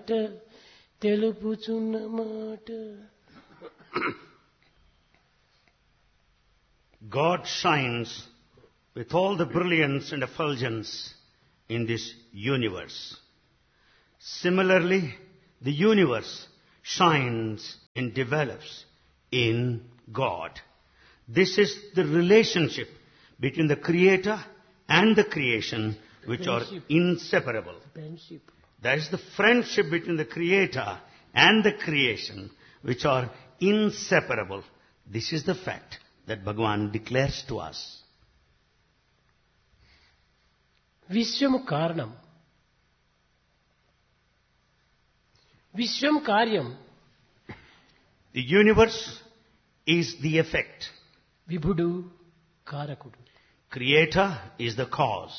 మాట తెలుపుచున్న మాట. God shines with all the brilliance and effulgence in this universe. Similarly, the universe shines and develops in God. This is the relationship between the Creator and the creation, which are inseparable. Friendship. There is the friendship between the Creator and the creation, which are inseparable. This is the fact that Bhagavan declares to us. విశ్వము కారణం, విశ్వం కార్యం. The universe is the effect. విభుడు కారకుడు. Creator is the cause.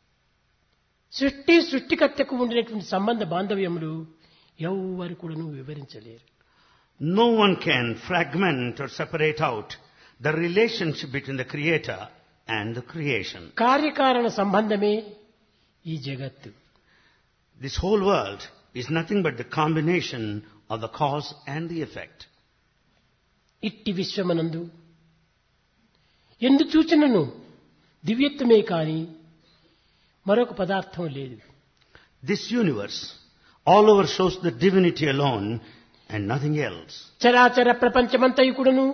సృష్టికర్తకు ఉండినటువంటి సంబంధ బాంధవ్యములు ఎవ్వరు కూడాను వివరించలేరు. No one can fragment or separate out the relationship between the Creator and the creation. కార్యకారణ సంబంధమే ఈ జగత్తు. This whole world is nothing but the combination of the cause and the effect. ఇట్టి విశ్వమనందు ఎందు చూచినను దివ్యత్వమే కాని మరొక పదార్థం లేదు. This universe all over shows the divinity alone and nothing else. చరాచర ప్రపంచమంతయు కూడాను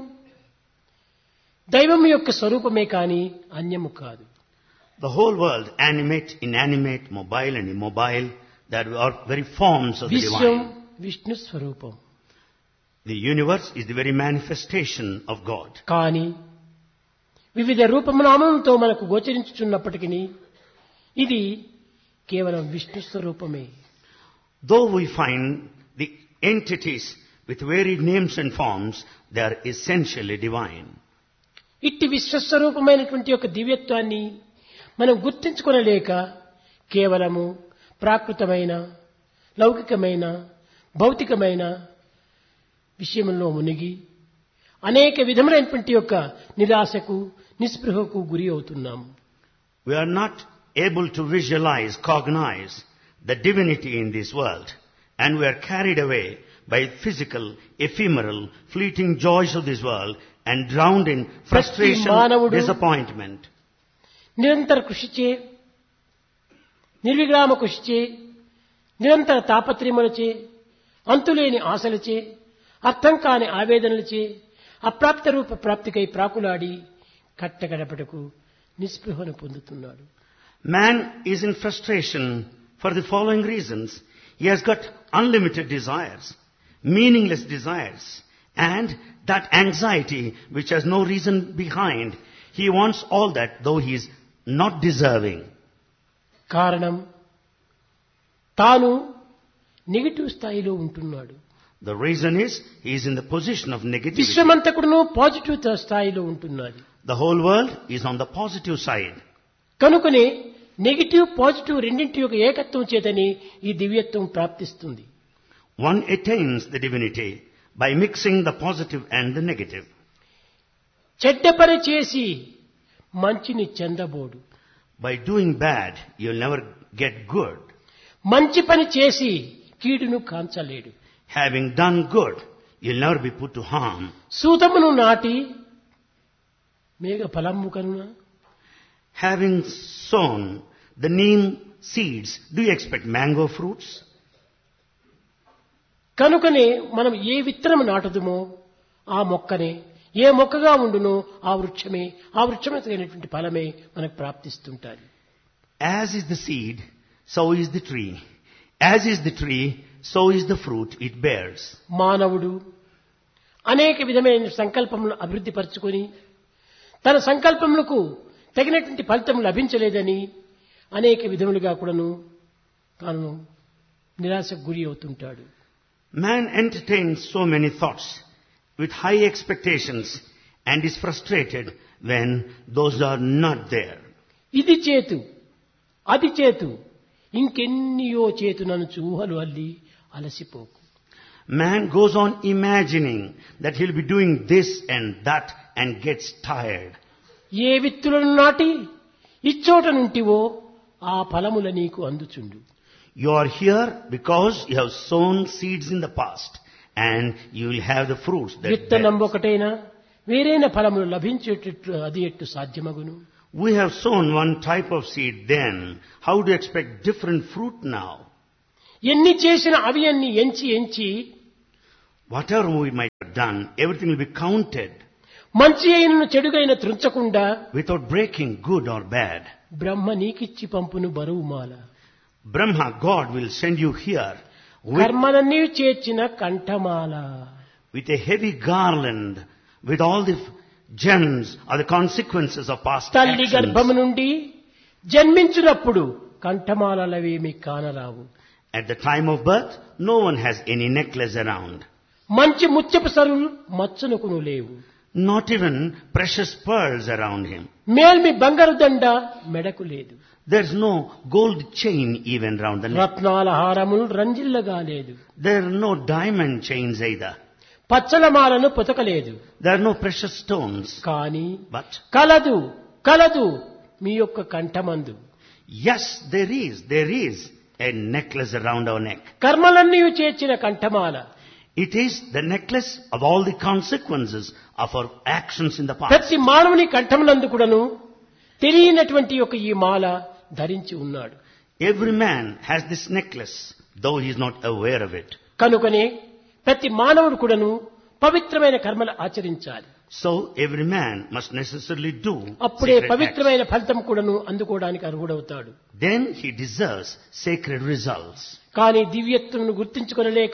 దైవం యొక్క స్వరూపమే కాని అన్యము కాదు. The whole world, animate, inanimate, mobile and immobile, that are very forms of the Vishwam divine. Vishnu స్వరూపం. The universe is the very manifestation of God. కానీ వివిధ రూపనామములతో మనకు గోచరించుచున్నప్పటికీ ఇది కేవలం విష్ణు స్వరూపమే. Though we find the entities with varied names and forms, they are essentially divine. ఇట్టి విశ్వస్వరూపమైనటువంటి యొక్క దివ్యత్వాన్ని మనం గుర్తించుకొనలేక కేవలము ప్రాకృతమైన, లౌకికమైన, భౌతికమైన విషయంలో మునిగి అనేక విధములైనటువంటి యొక్క నిరాశకు, నిస్పృహకు గురి అవుతున్నాము. We are not able to visualize, cognize the divinity in this world, and we are carried away by physical, ephemeral, fleeting joys of this world and drowned in frustration, disappointment. నిరంతర కృషిచే, నిర్విరామ కృషిచే, నిరంతర తాపత్రయములచే, అంతులేని ఆశలచే, అర్థం కాని ఆవేదనలచే, అప్రాప్త రూప ప్రాప్తికై ప్రాకులాడి కట్టగడపటకు నిస్పృహను పొందుతున్నాడు. Man is in frustration for the following reasons. He has got unlimited desires, meaningless desires, and that anxiety which has no reason behind. He wants all that, though he is not deserving. కారణం తాను negative స్థాయిలో ఉంటున్నాడు. The reason is he is in the position of negativity. విశ్వమంతకుడును positive స్థాయిలో ఉంటున్నది. The whole world is on the positive side. కనుకనే negative positive రెండింటి యొక్క ఏకత్వం చేతని ఈ దివ్యత్వం ప్రాప్తిస్తుంది. One attains the divinity by mixing the positive and the negative. చెడ్డ పని చేసి మంచిని చెందబోడు. By doing bad, you'll never get good. మంచి పని చేసి కీడును కాంచలేడు. Having done good, you'll never be put to harm. సూతమును నాటి మేఘ ఫలము కనున. Having sown the neem seeds, do you expect mango fruits? కనుకనే మనం ఏ విత్తనము నాటుదుమో ఆ మొక్కనే, ఏ మొక్కగా ఉండునో ఆ వృక్షమే, ఆ వృక్షమైనటువంటి ఫలమే మనకు ప్రాప్తిస్తుంటారు. As is the seed, so is the tree. As is the tree, so is the fruit it bears. మానవుడు అనేక విధమైన సంకల్పములను అభివృద్ధి పరుచుకొని తన సంకల్పములకు తగినటువంటి ఫలితం లభించలేదని అనేక విధములుగా కూడాను తాను నిరాశకు గురి అవుతుంటాడు. Man entertains so many thoughts with high expectations and is frustrated when those are not there. ఇది చేతు, అది చేతు, ఇంకెన్నియో చేతునను ఊహలు అల్లి అలసిపోకు. Man goes on imagining that he'll be doing this and that and gets tired. ఏ విత్తులను నాటి ఇచ్చోట నుంటివో ఆ ఫలముల నీకు అందుచుండు. You are here because you have sown seeds in the past and you will have the fruits that విత్తనం bear. ఒకటైనా వేరైన ఫలములు లభించేటట్లు అది ఎట్టు సాధ్యమగును? We have sown one type of seed then. How do you expect different fruit now? ఎన్ని చేసిన అవి అన్ని ఎంచి Whatever we might have done, everything will be counted మంచి అయినను చెడుగైన త్రుంచకుండా without breaking good or bad. బ్రహ్మ నీకిచ్చి పంపును బరువుమాల. Brahma, God, will send you here with కర్మలన్నీ చేర్చిన కంఠమాల. a heavy garland with all the gems or the consequences of past తల్లి actions. గర్భము నుండి జన్మించినప్పుడు కంఠమాలవేమి కానరావు. At the time of birth, no one has any necklace around. మంచి ముత్యపు సరులు మచ్చునకును లేవు. Not even precious pearls around him. మేల్మి బంగారు దండ మెడకు లేదు. There's no gold chain even round the neck. రత్నాల హారములు రంజిల్లగా లేదు. There are no diamond chains either. పచ్చలమాలను పొతకలేదు. There are no precious stones. కానీ But కలదు మీ యొక్క కంఠమందు. yes, there is a necklace around our neck. కర్మలన్నీ చేర్చిన కంఠమాల. It is the necklace of all the consequences of our actions in the past. ప్రతి మానవుని కంఠమునందు కూడాను తెలియనటువంటి ఒక ఈ మాల ధరించి ఉన్నాడు. Every man has this necklace, though he is not aware of it. కనుకనే ప్రతి మానవుడు కూడాను పవిత్రమైన కర్మలు ఆచరించాలి. So every man must necessarily do అప్పుడే sacred acts. పవిత్రమైన ఫలితం కూడాను అందుకోవడానికి అర్హుడవుతాడు. Then he deserves sacred results. కానీ దివ్యత్వమును గుర్తించుకొనలేక,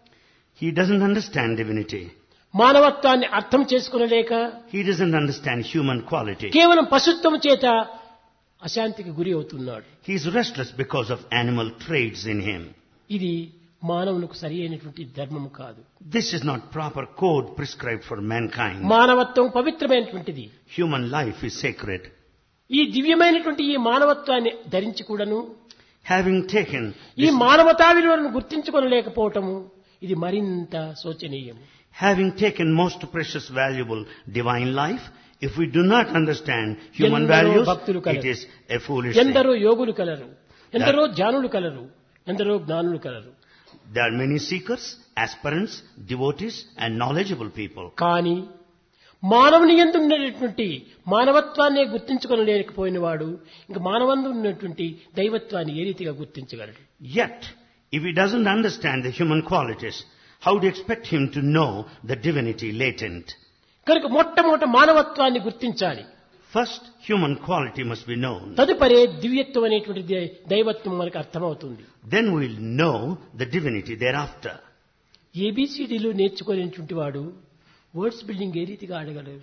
He doesn't understand divinity. మానవత్వాన్ని అర్థం చేసుకొనలేక, He doesn't understand human quality. కేవలం పశుత్వం చేత అశాంతికి గురి అవుతున్నాడు. He is restless because of animal traits in him. ఇది మానవునికి సరి అయినటువంటి ధర్మము కాదు. This is not proper code prescribed for mankind. మానవత్వం పవిత్రమైనటువంటిది. Human life is sacred. ఈ దివ్యమైనటువంటి ఈ మానవత్వాన్ని ధరించి కూడాను Having taken ఈ this, మానవతా విలువలను గుర్తించుకొనలేకపోవటము ఇది మరింత శోచనీయం. having taken most precious, valuable divine life, if we do not understand human ఎందరో values, భక్తులు colour. it is a foolish thing. ఎందరో యోగులు కలరు, ఎందరో జ్ఞానులు కలరు, ఎందరో జ్ఞానులు colour. There are many seekers, aspirants, devotees and knowledgeable people. కానీ మానవుని యందు ఉన్నటువంటి మానవత్వాన్ని గుర్తించుకొనలేకపోయిన వాడు ఇంకా మానవందు ఉన్నటువంటి దైవత్వాన్ని ఏ రీతిగా గుర్తించగలడు? Yet, if he doesn't understand the human qualities, how do you expect him to know the divinity latent? కనుక మొట్టమొదట మానవత్వాన్ని గుర్తించాలి. First, human quality must be known. తదుపరి దివ్యత్వం అనేటువంటి దైవత్వం మనకు అర్థమవుతుంది. Then we'll know the divinity thereafter. ఏబిసిడీలు నేర్చుకునేటువంటి వాడు వర్డ్స్ బిల్డింగ్ ఏ రీతిగా ఆడగలరు?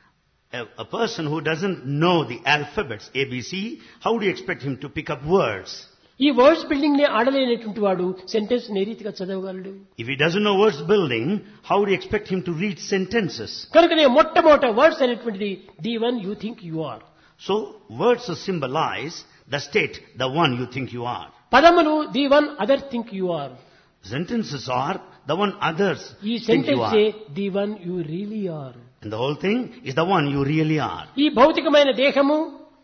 A person who doesn't know the alphabets ABC, how do you expect him to pick up words? ఈ వర్డ్స్ బిల్డింగ్ నే ఆడలేనటువంటి వాడు సెంటెన్స్ ఏ రీతిగా చదవగలడు? If he doesn't know words building, how do you expect him to read sentences? కనుకనే మొట్టమొదట words అనేటువంటిది the one you think you are. So, words symbolize the state, the one you think you are. పదములు the one other think you are. Sentences are the one others ఈ think you sentence are. The one you really are. And the whole thing is the one you really are. ఈ భౌతికమైన దేహము,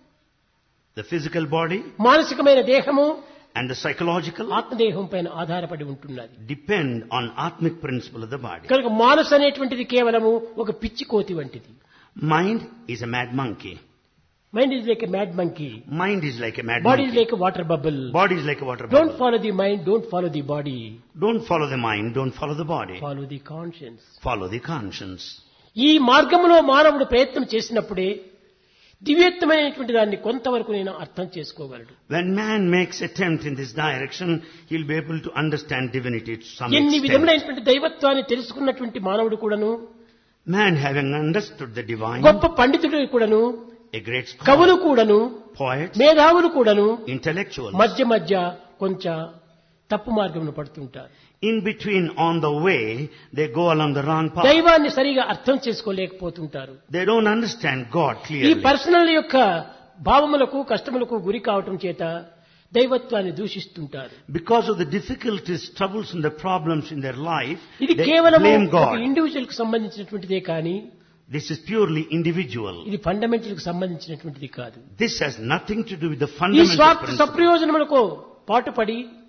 The physical body మానసికమైన దేహము and the psychological ఆత్మదేహం పైన ఆధారపడి ఉంటున్నది. depend on atmic principle of the body. కనుక మానసు అనేటువంటిది కేవలము ఒక పిచ్చి కోతి వంటిది. Mind is a mad monkey. Mind is like a mad monkey. Mind is like a mad body is monkey. Like a water bubble. Body is like a water don't bubble. Follow the mind, don't follow the body, Don't follow the mind, don't follow the body. Follow the conscience. Follow the conscience. ఈ మార్గంలో మానవుడు ప్రయత్నం చేసినప్పుడే దివ్యత్వమైనటువంటి దాన్ని కొంతవరకు నేను అర్థం చేసుకోగలడు. When man makes attempt in this direction, he'll be able to understand divinity to some ఎన్ని extent. విధములైనటువంటి దైవత్వాన్ని తెలుసుకున్నటువంటి మానవుడు కూడాను, Man having understood the divine, గొప్ప పండితుడు కూడాను, a great scholar, కవులు కూడాను, poets, మేధావులు కూడాను intellectuals, మధ్య మధ్య కొంచెం తప్పు మార్గంలో పడుతుంటారు. in between on the way, they go along the wrong path. దైవాన్ని సరిగా అర్థం చేసుకోలేకపోతుంటారు. They don't understand God ఈ clearly. పర్సనల్ యొక్క భావములకు కష్టములకు గురి కావటం చేత దైవత్వాన్ని దూషిస్తుంటారు. Because of the difficulties, troubles and the problems in their life, ఇది they కేవలం blame ఒక God. ఇండివిజువల్ కు సంబంధించినటువంటిదే కానీ This is purely individual. ఇది ఫండమెంటల్ కు సంబంధించినటువంటిది కాదు. This has nothing to do with the ఈ fundamental స్వార్థ principle. సప్రయోజనములకు పాటుపడి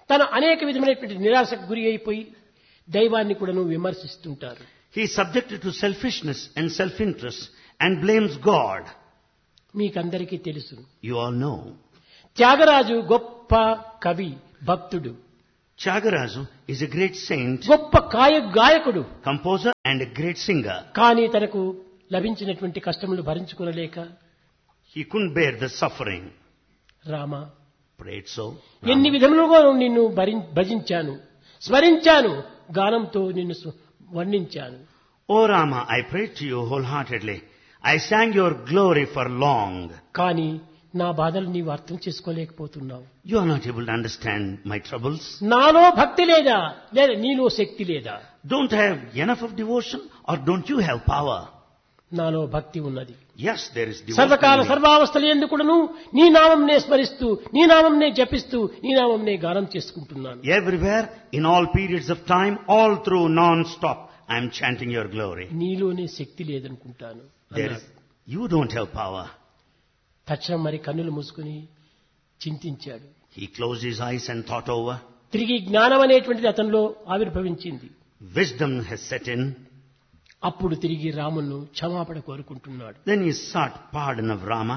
తను అనేక విధమైనటువంటి నిరాశకు గురి అయిపోయి దైవాన్ని కూడాను విమర్శిస్తుంటారు. He is subjected to selfishness and self-interest and blames God. మీకందరికీ తెలుసు, You all know. త్యాగరాజు గొప్ప కవి, భక్తుడు, Tyagaraja is a great saint, గొప్ప గాయకుడు. composer and a great singer. కానీ తనకు లభించినటువంటి కష్టములు భరించుకోలేక He couldn't bear the suffering. Rama, Prayed so. ఎన్ని విధములుగా నిన్ను భజించాను, స్మరించాను, గానంతో నిన్ను వర్ణించాను. O Rama, I prayed to you wholeheartedly. I sang your glory for long. కానీ నా బాధలు నీవు అర్థం చేసుకోలేకపోతున్నావు. You are not able to understand my troubles. నాలో భక్తి లేదా, లేదా నీలో శక్తి లేదా? Don't I have enough of devotion or don't you have power? నాలో భక్తి ఉన్నది. Yes, there is devotion. సర్వకాల in me. సర్వావస్థలు ఎందుకును నీ నామంనే స్మరిస్తూ, నీ నామంనే జపిస్తూ, నీ నామంనే గానం చేసుకుంటున్నాను. Everywhere, in all periods of time, all through non-stop, I am chanting your glory. నీలోనే శక్తి లేదనుకుంటాను. You don't have power. తక్షణం మరి కన్నులు మూసుకుని చింతించాడు. He closed his eyes and thought over. తిరిగి జ్ఞానం అనేటువంటిది అతనిలో ఆవిర్భవించింది. Wisdom has set in. అప్పుడు తిరిగి రామును క్షమాపణ కోరుకుంటున్నాడు. Then he sought pardon of Rama.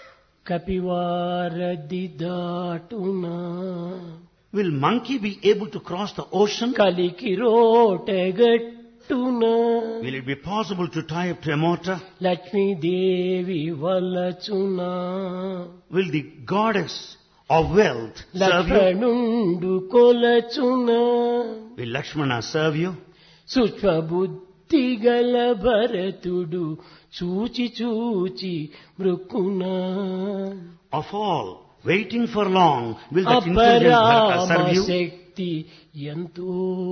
కపివారది దాటునా Will monkey be able to cross the ocean? కలికి రోటగట్టునా Will it be possible to tie up to a mortar? Lakshmidevi వలచునా Will the goddess of wealth serve you? లక్ష్మణుండు కొలచునా Will Lakshmana serve you? సూక్ష్మబుద్ధి గల భరతుడు చూచి చూచి మృక్కునా Of all, waiting for long, will that intelligent Bharata serve you? శక్తి ఎంతో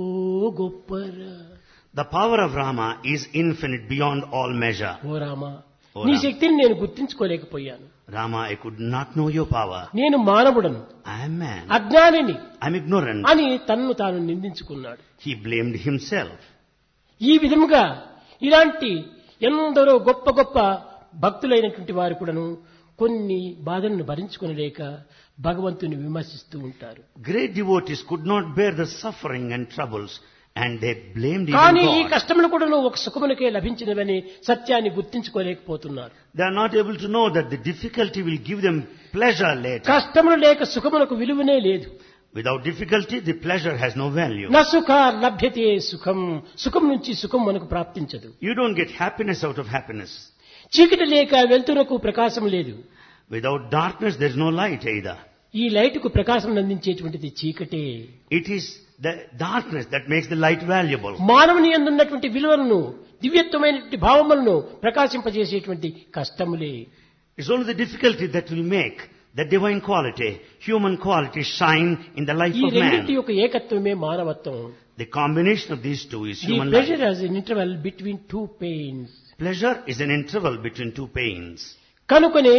గొప్పరా. The power of Rama is infinite beyond all measure. ఓ రామా, ఓ నీ రామ. శక్తిని నేను గుర్తించుకోలేకపోయాను. Rama, I could not know your power. నేను మానవుడను, I am man. అజ్ఞానిని I am ignorant. అని తన్ను తాను నిందించుకున్నాడు. He blamed himself. ఈ విధముగా ఇలాంటి ఎందరో గొప్ప గొప్ప భక్తులైనటువంటి వారు కూడాను కొన్ని బాధలను భరించుకొనలేక భగవంతుని విమర్శిస్తూ ఉంటారు. Great devotees could not bear the suffering and troubles and they blamed even కానీ ఈ God. కష్టములు కూడాను ఒక సుఖమునకే లభించినవని సత్యాన్ని గుర్తించుకోలేకపోతున్నారు. They are not able to know that the difficulty will give them pleasure later. కష్టములు లేక సుఖమునకు విలువనే లేదు. Without difficulty, the pleasure has no value. న సుఖ లభ్యతే సుఖం, సుఖం నుంచి సుఖం మనకు ప్రాప్తించదు. You don't get happiness out of happiness. చీకటి లేక వెలుతురకు ప్రకాశం లేదు. Without darkness, there is no light either. ఈ లైటుకు ప్రకాశం అందించేటువంటిది చీకటే. It is the darkness that makes the light valuable. మానవుని యందున్నటువంటి విలువలను, దివ్యత్వమైనటువంటి భావములను ప్రకాశింపజేసేటువంటి కష్టములే. It's only the difficulty that will make the divine quality, human quality shine in the life ఈ of రెండింటి man. యొక్క ఏకత్వమే మానవత్వం. The combination of these two is The human pleasure life. has an interval between two pains. Pleasure is an interval between two pains. కనుకనే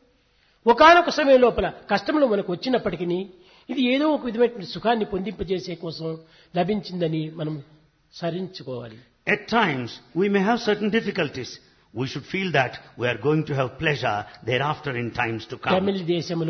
ఒకానొక సమయం లోపల కష్టములు మనకు వచ్చినప్పటికీ ఇది ఏదో ఒక విధమైనటువంటి సుఖాన్ని పొందింపజేసే కోసం లభించిందని మనం సరించుకోవాలి. At times, we may have certain difficulties. We should feel that we are going to have pleasure thereafter in times to come. తమిళ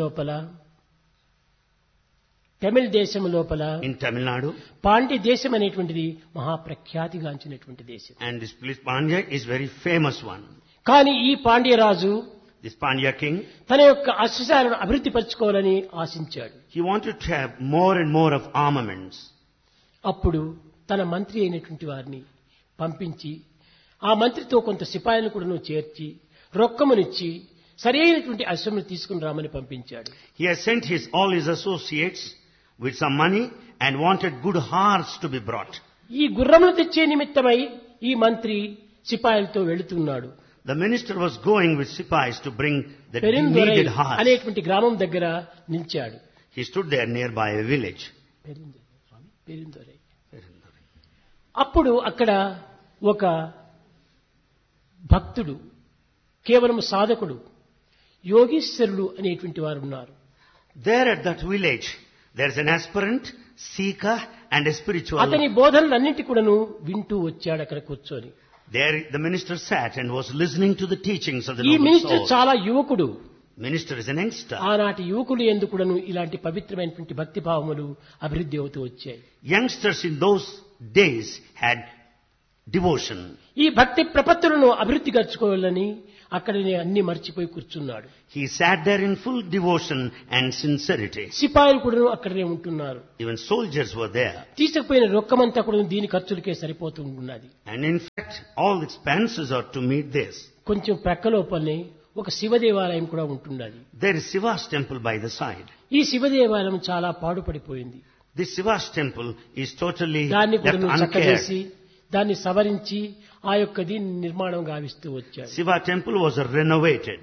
దేశము లోపల In Tamil Nadu, పాండ్య దేశం అనేటువంటిది మహాప్రఖ్యాతిగాంచినటువంటి దేశం. and this place Pandya is very famous one. కానీ ఈ పాండ్యరాజు This Pandya king, తన యొక్క అశ్వశాలను అభివృద్ధి పరచుకోవాలని ఆశించాడు. he wanted to have more and more of armaments. అప్పుడు తన మంత్రి అయినటువంటి వారిని పంపించి ఆ మంత్రితో కొంత సిపాయిలను కూడా చేర్చి రొక్కమునిచ్చి సరైనటువంటి అశ్వమును తీసుకుని రామని పంపించాడు. He has sent all his associates with some money and wanted good horse to be brought. ఈ గుర్రమును తెచ్చే నిమిత్తమై ఈ మంత్రి సిపాయిలతో వెళుతున్నాడు. The minister was going with sipais to bring the పెరిందొరై needed horse. అనేటువంటి గ్రామం దగ్గర నిలిచాడు. He stood there nearby a village. పెరిందొరై. అప్పుడు అక్కడ ఒక భక్తుడు, కేవలం సాధకుడు, యోగీశ్వరుడు అనేటువంటి వారు ఉన్నారు. There at that village, there is an aspirant, seeker and a spiritual. అతని బోధనలన్నింటి కూడాను వింటూ వచ్చాడు అక్కడ కూర్చొని. There the minister sat and was listening to the teachings of the ఈ noble మినిస్టర్ soul. చాలా యువకుడు. Minister is an youngster. ఆనాటి యువకులు ఎందుకుడను ఇలాంటి పవిత్రమైనటువంటి భక్తి భావములు అభివృద్ధి అవుతూ వచ్చాయి. Youngsters in those days had devotion. ఈ భక్తి ప్రపత్తులను అభివృద్ధి గర్చుకోవాలని అక్కడనే అన్ని మర్చిపోయి కూర్చున్నాడు. He sat there in full devotion and sincerity. సిపాయిలు కూడా అక్కడనే ఉంటున్నారు. Even soldiers were there. తీసుకుపోయిన రొక్కమంతా కూడా దీని ఖర్చులకే సరిపోతూ ఉన్నది. And in fact, all expenses are to meet this. కొంచెం ప్రక్కలోపలనే ఒక శివ దేవాలయం కూడా ఉంటున్నది. There is Shiva's temple by the side. ఈ శివ దేవాలయం చాలా పాడుపడిపోయింది. This Shiva's temple is totally దాన్ని left కూడా uncared. చక్కచేసి దాన్ని సవరించి ఆ యొక్క దీన్ని నిర్మాణం గావిస్తూ వచ్చాడు. Shiva temple was renovated.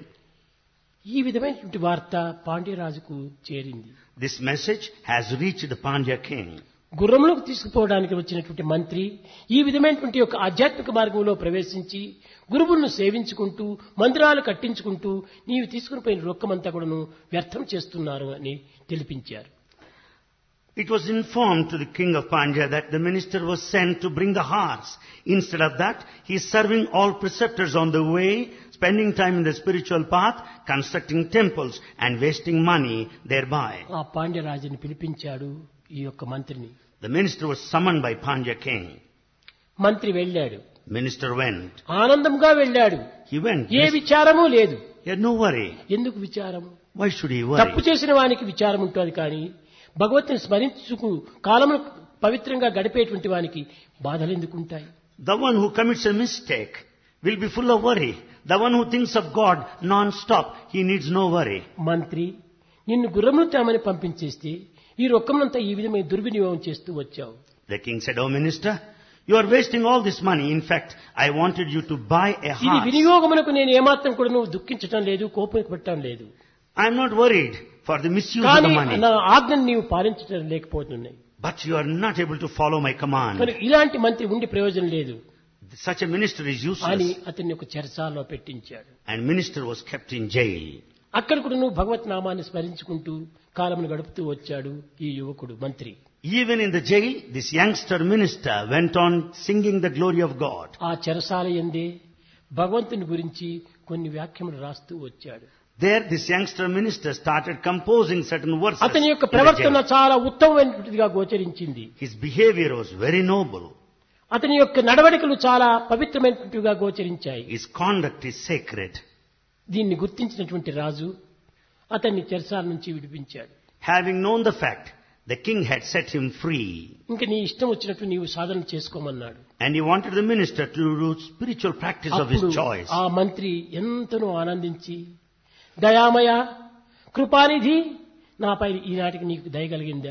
ఈ విధమైనటువంటి వార్త పాండ్యరాజుకు చేరింది. This message has reached the Pandya king. గుర్రములకు తీసుకుపోవడానికి వచ్చినటువంటి మంత్రి ఈ విధమైనటువంటి యొక్క ఆధ్యాత్మిక మార్గంలో ప్రవేశించి గురువులను సేవించుకుంటూ మందిరాలు కట్టించుకుంటూ నీవు తీసుకుని పోయిన రొక్కమంతా కూడాను వ్యర్థం చేస్తున్నారు అని తెలిపించారు. It was informed to the king of Pandya that the minister was sent to bring the horse. Instead of that, he is serving all preceptors on the way, spending time in the spiritual path, constructing temples and wasting money thereby. ఆ పాండ్యరాజుని పిలిపించాడు ఈ యొక్క మంత్రిని. The minister was summoned by Pandya king. మంత్రి వెళ్ళాడు. Minister went. ఆనందంగా వెళ్ళాడు. He went. ఏ విచారము లేదు. He had no worry. ఎందుకు విచారము? Why should he తప్పు worry? చేసిన వానికి విచారం ఉంటుంది కానీ భగవంతుని స్మరించుకు కాలమును పవిత్రంగా గడిపేటువంటి వానికి బాధలు ఎందుకుంటాయి? The one who commits a mistake will be full of worry. The one who thinks of God non-stop, he needs no worry. మంత్రి నిన్ను గుర్రమును తేమని పంపించేస్తే ఈ రొక్కమునంతా ఈ విధమైన దుర్వినియోగం చేస్తూ వచ్చావు. The king said, "Oh minister, you are wasting all this money. In fact, I wanted you to buy a ఇది horse. వినియోగమునకు నేను ఏమాత్రం కూడా నువ్వు దుఃఖించటం లేదు, కోపం పెట్టడం లేదు. I am not worried for the misuse of కానీ the money. నా ఆజ్ఞను నీవు పాలించడం లేకపోతున్నాయి. But you are not able to follow my command. మరి ఇలాంటి మంత్రి ఉండి ప్రయోజనం లేదు Such a minister is అని useless." అతన్ని ఒక చెరసాలలో పెట్టించాడు. And minister was kept in jail. అక్కడ కూడా నువ్వు భగవత్ నామాన్ని స్మరించుకుంటూ కాలమును గడుపుతూ వచ్చాడు ఈ యువకుడు మంత్రి. Even in the jail, this youngster minister went on singing the glory of God. ఆ చెరసాల యందే భగవంతుని గురించి కొన్ని వ్యాఖ్యలు రాస్తూ వచ్చాడు. There, this youngster minister started composing certain verses. అతని యొక్క in the ప్రవర్తన jail. చాలా ఉత్తమమైనటువంటిదిగా గోచరించింది. His behavior was very noble. అతని యొక్క నడవడికలు చాలా పవిత్రమైనటువంటివిగా గోచరించాయి. His conduct is sacred. దీన్ని గుర్తించినటువంటి రాజు అతన్ని చెరసాల నుంచి విడిపించాడు. Having known the fact, the king had set him free. ఇంకా నీ ఇష్టం వచ్చినట్టు నీవు సాధన చేసుకోమన్నాడు. And he wanted the minister to do spiritual practice of his అప్పుడు choice. ఆ మంత్రి ఎంతనో ఆనందించి దయామయ కృపానిధి నాపై ఈనాటికి నీకు దయ కలిగిందా?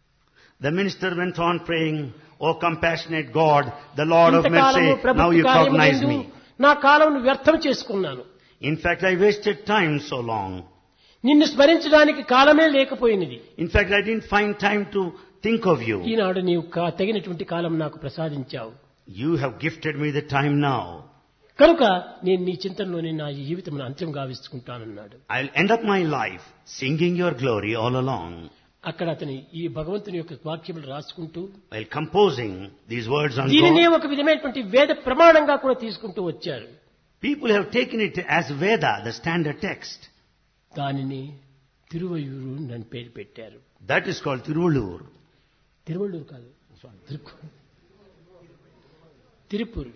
The minister went on praying, "O compassionate God, the Lord of mercy, ఇంతకాలము now ప్రభుత్వ you cognize కార్యములందు me. నా కాలమును వ్యర్థం చేసుకున్నాను. In fact, I wasted time so long. నిన్ను స్మరించడానికి కాలమే లేకపోయినది. In fact, I didn't find time to think of you. ఈనాడు నీవు తగినటువంటి కాలం నాకు ప్రసాదించావు. You have gifted me the time now. కనుక నేను నీ చింతనలోనే నా జీవితం అంత్యం గావించుకుంటానన్నాడు. I'll end up my life singing your glory all along." అక్కడ అతని ఈ భగవంతుని యొక్క వాక్యములు రాసుకుంటూ While composing these words on దీనినే God, ఒక విధమైనటువంటి వేద ప్రమాణంగా కూడా తీసుకుంటూ వచ్చారు. people have taken it as Veda, the standard text. దానిని తిరువయూరు అని పేరు పెట్టారు. That is called Tiruvallur. Tiruvallur కాదు, తిరుపూరు.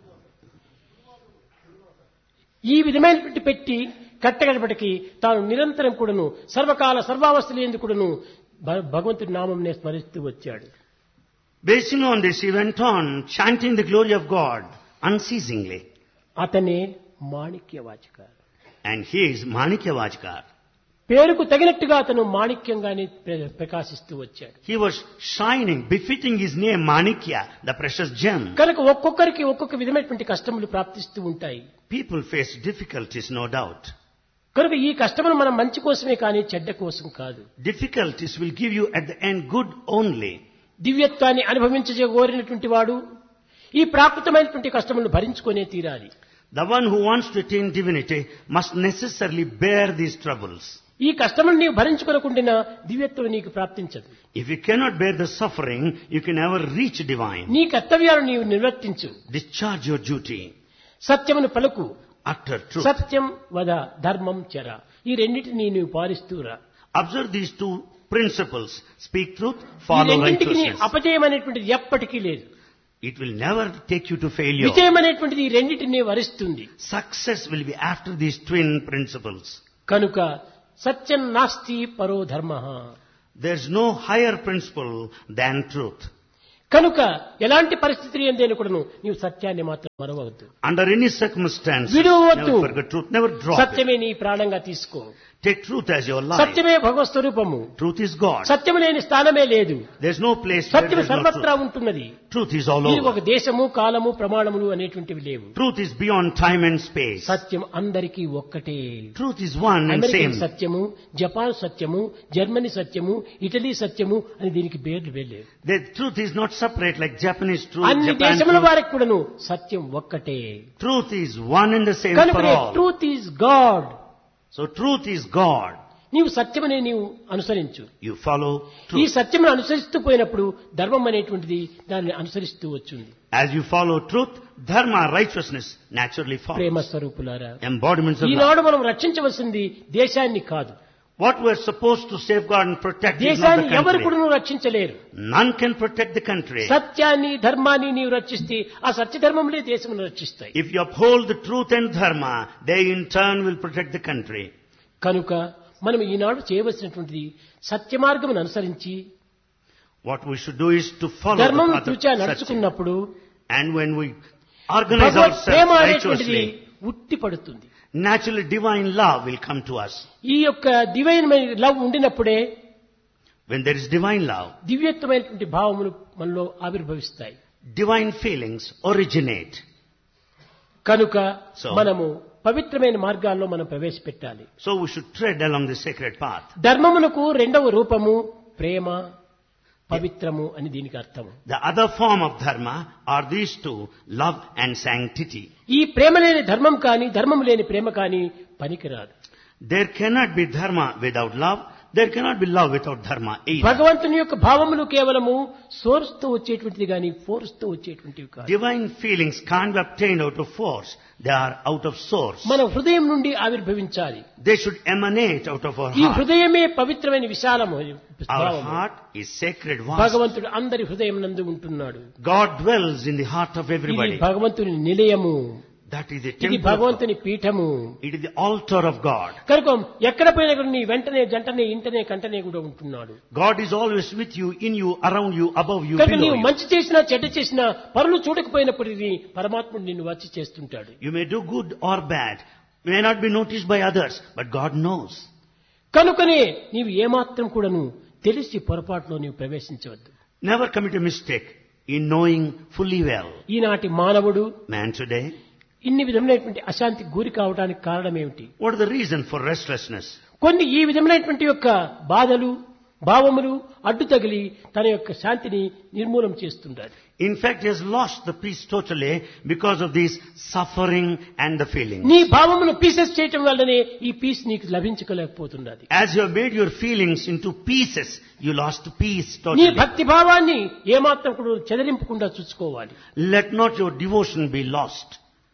ఈ విధమైనటువంటి పెట్టి కట్టగడపటికి తాను నిరంతరం కూడాను సర్వకాల సర్వావస్థలు ఎందుకు కూడాను భగవంతుడి నామంనే స్మరిస్తూ వచ్చాడు. Basing on this, he went on chanting the glory of God unceasingly. అతనే మాణిక్యవాచక. And he is Manikya Vajkar. పేరుకు తగినట్టుగా అతను మాణిక్యంగానే ప్రకాశిస్తూ వచ్చాడు. He was shining, befitting his name Manikya, the precious gem. కనుక ఒక్కొక్కరికి ఒక్కొక్క విధమైనటువంటి కష్టములు ప్రాప్తిస్తూ ఉంటాయి. People face difficulties, no doubt. కనుక ఈ కష్టములు మనం మంచి కోసమే కానీ చెడ్డ కోసం కాదు. Difficulties will give you at the end good only. దివ్యత్వాన్ని అనుభవించగోరినటువంటి వాడు ఈ ప్రాకృతమైనటువంటి కష్టములను భరించుకునే తీరాలి. The one who wants to attain divinity must necessarily bear these troubles. ఈ కష్టములను నీవు భరించుకోకుండా దివ్యత్వం నీకు ప్రాప్తించదు. If you cannot bear the suffering, you can never reach divine. నీ కర్తవ్యాలు నీవు నిర్వర్తించు. Discharge your duty. సత్యమును పలుకు, utter truth. సత్యం వద ధర్మం చర. ఈ రెండింటిని నీవు పాలిస్తూరా. Observe these two principles. Speak truth, ఈ follow రెండింటికి righteousness. అపజయం అనేటువంటిది ఎప్పటికీ లేదు. It will never take you to failure. విజయం అనేటువంటిది ఈ రెండింటిని వరిస్తుంది. Success will be after these twin principles. కనుక సత్యం నాస్తి పరో ధర్మః. There's no higher principle than truth. కనుక ఎలాంటి పరిస్థితి ఎందైనా కూడాను నీవు సత్యాన్ని మాత్రం మరవవద్దు. Under any circumstance, విడువవద్దు. never forget truth. Never drop it. సత్యమే నీ ప్రాణంగా తీసుకో. Take truth as your life. సత్యమే భగవత్ స్వరూపము. Truth is God. సత్యము లేని స్థానమే లేదు. There's no place where సత్యము there's no సర్వత్రా truth. ఉంటున్నది. Truth is all ఇది over. ఒక దేశము కాలము ప్రమాణములు అనేటువంటివి లేవు. Truth is beyond time and space. సత్యం అందరికీ ఒక్కటే. Truth is one and American same. సత్యము, జపాన్ సత్యము, జర్మనీ సత్యము, ఇటలీ సత్యము అని దీనికి పేర్లు వెళ్ళేవి. The truth is not separate like Japanese truth, అన్ని Japan దేశముల truth. వారికి కూడాను సత్యం ఒక్కటే. Truth is one and the same for కనుక all. Truth is God. So truth is God. నీవు సత్యమనే నీవు అనుసరించు. You follow ఈ truth. సత్యమును అనుసరిస్తూ పోయినప్పుడు ధర్మం అనేటువంటిది దాన్ని అనుసరిస్తూ వచ్చింది. As you follow truth, dharma, righteousness naturally Prema follows. స్వరూపులారా, Embodiments of love. ఈనాడు మనం రక్షించవలసింది దేశాన్ని కాదు. What we're supposed to safeguard and protect is not దేశాన్ని the ఎవరు country. కూడా రక్షించలేరు. None can protect the country. సత్యాన్ని ధర్మాన్ని నీవు రక్షిస్తే ఆ సత్య ధర్మములే దేశమును రక్షిస్తాయి. If you uphold the truth and dharma, they in turn will protect the country. కనుక మనం ఈనాడు చేయవలసినటువంటిది సత్య మార్గమును అనుసరించి What we should do is to follow ధర్మం the path తూచా of Satya. నడుచుకున్నప్పుడు And when we organize Bhagwat Prema ourselves అనేటువంటిది righteously, ఉట్టి పడుతుంది. naturally divine love will come to us. ఈ యొక్క డివైన్ లవ్ ఉండినప్పుడే When there is divine love, దివ్యత్వమైనటువంటి భావములు మనలో ఆవిర్భవిస్తాయి. divine feelings originate. కనుక So- మనము పవిత్రమైన మార్గాల్లో మనం ప్రవేశపెట్టాలి. So we should tread along the sacred path. ధర్మమునకు రెండవ రూపము ప్రేమ, పవిత్రము అని దీనికి అర్థము. The other form of dharma are these two, love and sanctity. ఈ ప్రేమ లేని ధర్మం కానీ ధర్మం లేని ప్రేమ కానీ పనికిరాదు. There cannot be dharma without love. There cannot be love without dharma either. భగవంతుని యొక్క భావములు కేవలము సోర్స్ తో వచ్చేటువంటిది కానీ ఫోర్స్ తో వచ్చేటువంటివి కాదు. Divine feelings can't be obtained out of force. They are out of source. మన హృదయం నుండి ఆవిర్భవించాలి. They should emanate out of our ఈ heart. హృదయమే పవిత్రమైన విశాలము Our భావము. heart is sacred vast. భగవంతుడు అందరి హృదయం నందు ఉంటున్నాడు. God dwells in the heart of ఇది everybody. భగవంతుని నిలయము. That is the ఇది temple of God. భగవంతుని Peetham. It is the altar of God. కనుక ఎక్కడ పోయినా కూడా నీ వెంటనే జంటనే ఇంటనే కంటనే కూడా ఉంటున్నాడు. God is always with you, in you, around you, above you, కనుక below నీవు you. మంచి చేసినా చెడ్డ చేసినా పరులు చూడకపోయినప్పటికీ పరమాత్ముడు నిన్ను వచ్చి చేస్తుంటాడు. You may do good or bad. You may not be noticed by others, but God knows. కనుకనే నీవు ఏమాత్రం కూడాను తెలిసి పొరపాటులో నీవు ప్రవేశించవద్దు. Never commit a mistake in knowing fully well. ఈనాటి మానవుడు Man today, ఇన్ని విధమైనటువంటి అశాంతికి గురి కావడానికి కారణం ఏమిటి? what is the reason for restlessness? కొన్ని ఈ విధమైనటువంటి యొక్క బాధలు భావములు అడ్డు తగిలి తన యొక్క శాంతిని నిర్మూలం చేస్తుంటారు. In fact, he has lost the peace totally because of this suffering and the feelings. నీ భావమును పీసెస్ చేయటం వల్లనే ఈ పీస్ నీకు లభించలేకపోతున్నది. As you have made your feelings into pieces, you lost peace నీ totally. భక్తి భావాన్ని ఏమాత్రం కూడా చెదరింపకుండా చూసుకోవాలి. Let not your devotion be lost.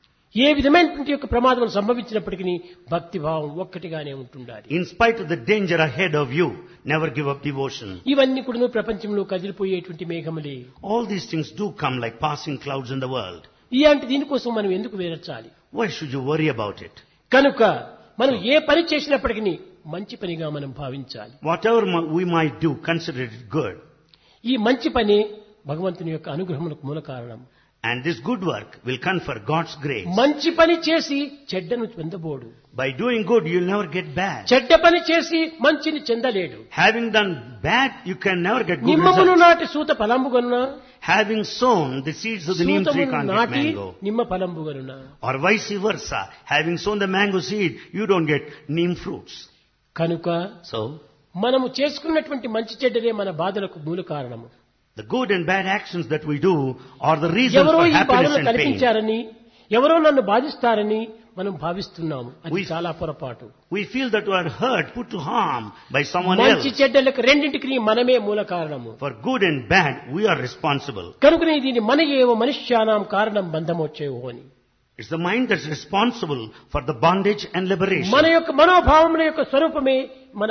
ఏ విధమైనటువంటి యొక్క ప్రమాదం సంభవించినప్పటికీ భక్తి భావం ఒక్కటిగానే ఉంటుండాలి. In spite of the danger ahead of you, never give up devotion. ఇవన్నీ కూడా ప్రపంచంలో కదిలిపోయేటువంటి మేఘములే. All these things do come like passing clouds in the world. ఇలాంటి దీనికోసం మనం ఎందుకు వేరచాలి? Why should you worry about it? కనుక మనం ఏ పని చేసినప్పటికీ మంచి పనిగా మనం భావించాలి. Whatever we might do, consider it good. ఈ మంచి పని భగవంతుని యొక్క అనుగ్రహమునకు మూల కారణం. And this good work will confer God's grace. మంచి పని చేసి చెడ్డను పొందబోడు. By doing good, you'll never get bad. చెడ్డ పని చేసి మంచిని చెందలేడు. Having done bad, you can never get good నిమ్మమును results. నాటి సూత ఫలంబుగనున, Having sown the seeds of the neem tree సూతమును can't get నాటి mango. నిమ్మ ఫలంబుగనున. Or vice versa. Having sown the mango seed, you don't get neem fruits. కనుక So, మనము చేసుకున్నటువంటి మంచి చెడ్డలే మన బాధలకు మూల కారణము. the good and bad actions that we do are the reasons ఎవరో for ఈ happiness బాధలు and pain. కల్పించారని, ఎవరో నన్ను బాధిస్తారని మనం భావిస్తున్నాము. అది చాలా పొరపాటు. We feel that we are hurt, put to harm by someone మంచి else. చెడ్డలకు రెండింటికి మనమే మూల కారణము. For good and bad, we are responsible. కనుకనే దీని మన ఏవ మనుష్యానాం కారణం బంధమోచ్చేవో అని. It's the mind that's responsible for the bondage and liberation. మన యొక్క మనోభావముల యొక్క స్వరూపమే మన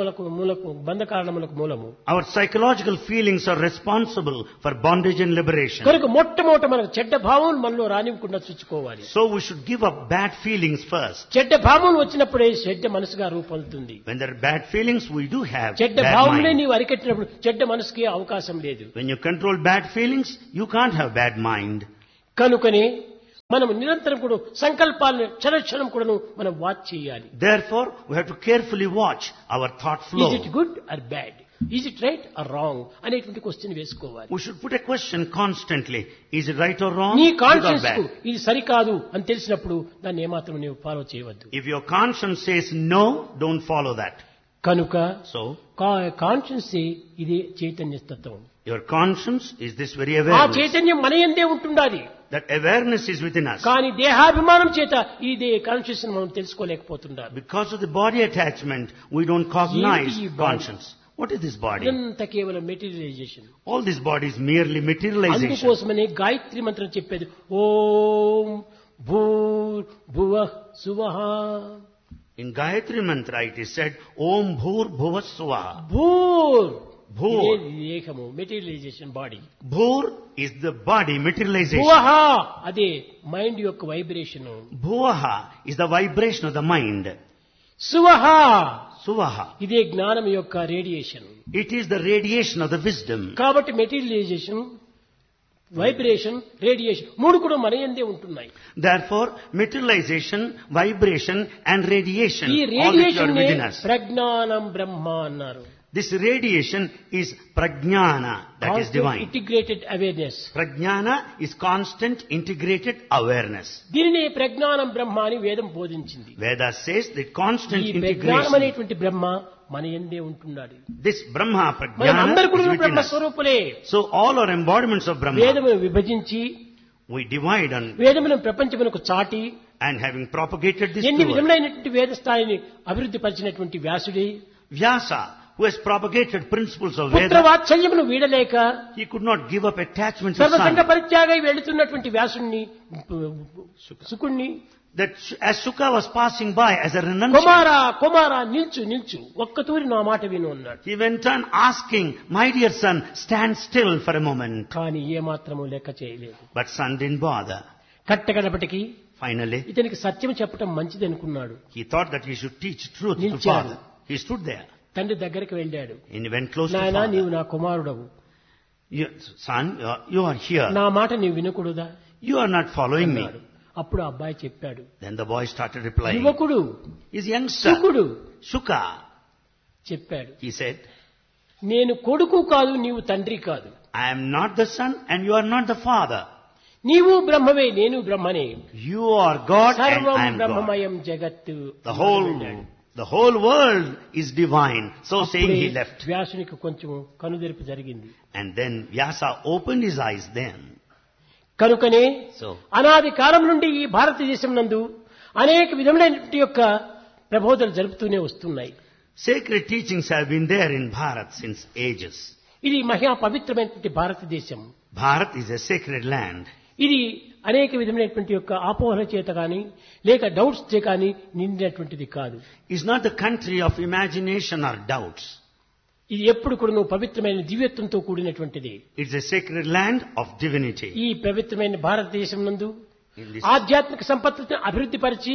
బంధ కారణములకు మూలము. Our psychological feelings are responsible for bondage and liberation. కనుక మొట్టమొదట మనకు చెడ్డ భావం మనలో రానివ్వకుండా చూసుకోవాలి. So we should give up bad feelings first. చెడ్డ భావం వచ్చినప్పుడే చెడ్డ మనసుగా రూపొందుతుంది. When there are bad feelings, we do have చెడ్డ bad భావమునే mind. నీవు అరికట్టినప్పుడు చెడ్డ మనసుకి అవకాశం లేదు. When you control bad feelings, you can't have bad mind. కనుకనే మనం నిరంతరం కూడా సంకల్పాలను క్షణక్షణం కూడా మనం వాచ్ చేయాలి. Therefore, we have to carefully watch our thought flow. Is it good or bad? Is it right or wrong? అనేటువంటి క్వశ్చన్ వేసుకోవాలి. We should put a question constantly. Is it right or wrong? నీ Good or conscience కు bad? ఇది సరికాదు అని తెలిసినప్పుడు దాన్ని ఏమాత్రం నీవు ఫాలో చేయవద్దు. If your conscience says no, don't follow that. కనుక So, కాన్షియన్స్ ఇది చైతన్య తత్వం. your conscience is this very ఆ awareness. చైతన్యం మన యందే ఉంటుండాలి. That awareness is within us. కానీ దేహాభిమానం చేత ఇది కాన్షియస్ మనం తెలుసుకోలేకపోతుండాలి. Because of the body attachment, we don't cognize ఏంటి ఈ body? conscience. What is this body? ఇదంతా కేవలం materialisation. All this body is merely materialization. అందుకోసమనే గాయత్రి మంత్రం చెప్పేది ఓం భూర్ భువః సువః. In Gayatri Mantra it is said, Om Bhur Bhuva Swaha. భూర్ Bhur. ఏకము materialisation body. Bhur is the body materialization. భువః అదే mind యొక్క vibration. Bhuvaha is the vibration of the mind. సువః Suvaha. ఇదే జ్ఞానం యొక్క radiation. It is the radiation of the wisdom. కాబట్టి materialisation, vibration, radiation మూడు కూడా మన యందే ఉంటున్నాయి. Therefore, materialization, vibration and radiation, ఈ all which are radiation within us. ప్రజ్ఞానం బ్రహ్మ అన్నారు. This radiation is prajnana, that is divine. Integrated awareness. Prajnana is constant integrated awareness. దీనిని ప్రజ్ఞానం బ్రహ్మ అని వేదం బోధించింది. Veda says that constant ఈ ప్రజ్ఞానం integration, అనేటువంటి బ్రహ్మ మన యందే ఉంటున్నాడు. this Brahma, మనం Prajnana అందరు is కూడా within Brahma us. స్వరూపులే. So all are embodiments of Brahma. వేదమును విభజించి We divide on వేదమును ప్రపంచమునకు చాటి and having propagated this ఎన్ని to us. విధములైనటువంటి వేద స్థాయిని అభివృద్ధి పరిచినటువంటి వ్యాసుడి Vyasa, who has propagated principles of Veda, పుత్రవాత్సల్యమును వీడలేక he could not give up attachment to సర్వసంగ son. పరిత్యాగై వెళుతున్నటువంటి వ్యాసుడిని సుకుణ్ణి That as Sukha was passing by as a renunciant, కుమారా కుమారా నిల్చు ఒక్కతూరి నా మాట విను అన్నాడు. he went on asking, my dear son, stand still for a moment. కానీ ఏ మాత్రము లెక్క చేయలేదు. But son didn't bother. కట్టగడపటికి Finally, ఇతనికి సత్యం చెప్పడం మంచిది అనుకున్నాడు. he thought that he should teach truth to నిల్చాడు. father. He stood there తండ్రి దగ్గరికి వెళ్ళాడు. and he went close to నాయనా నీవు father. నా కుమారుడవు, Son, you are here. నా మాట నీవు వినకూడదా You are not following me. అన్నాడు. అప్పుడు అబ్బాయి చెప్పాడు, Then the boy started replying. యువకుడు His youngster, సుకుడు Shuka, చెప్పాడు, he said, నేను కొడుకు కాదు నీవు తండ్రి కాదు, I am not the son and you are not the father. నీవు బ్రహ్మవే నేను బ్రహ్మనే, You are God and సర్వం I am God. బ్రహ్మమయం జగత్తు. The whole world is divine. So saying, he left. వ్యాసునికి కొంచెం కనుదెరుపు జరిగింది. And then Vyasa opened his eyes then. కనుకనే So, అనాది కాలం నుండి ఈ భారతదేశం నందు అనేక విధములైనటువంటి యొక్క ప్రబోధనలు జరుపుతూనే వస్తున్నాయి. sacred teachings have been there in Bharat since ages. ఇది మహా పవిత్రమైనటువంటి భారతదేశం. Bharat is a sacred land. ఇది అనేక విధమైనటువంటి యొక్క ఆపోహల చేత కానీ లేక డౌట్స్ చే కానీ నిండినటువంటిది కాదు. It's not the country of imagination or doubts. ఇది ఎప్పుడు కూడా పవిత్రమైన దివ్యత్వంతో కూడినటువంటిది. It's a sacred land of divinity. ఈ పవిత్రమైన భారతదేశం నందు In this, ఆధ్యాత్మిక సంపత్తిని అభివృద్ధి పరిచి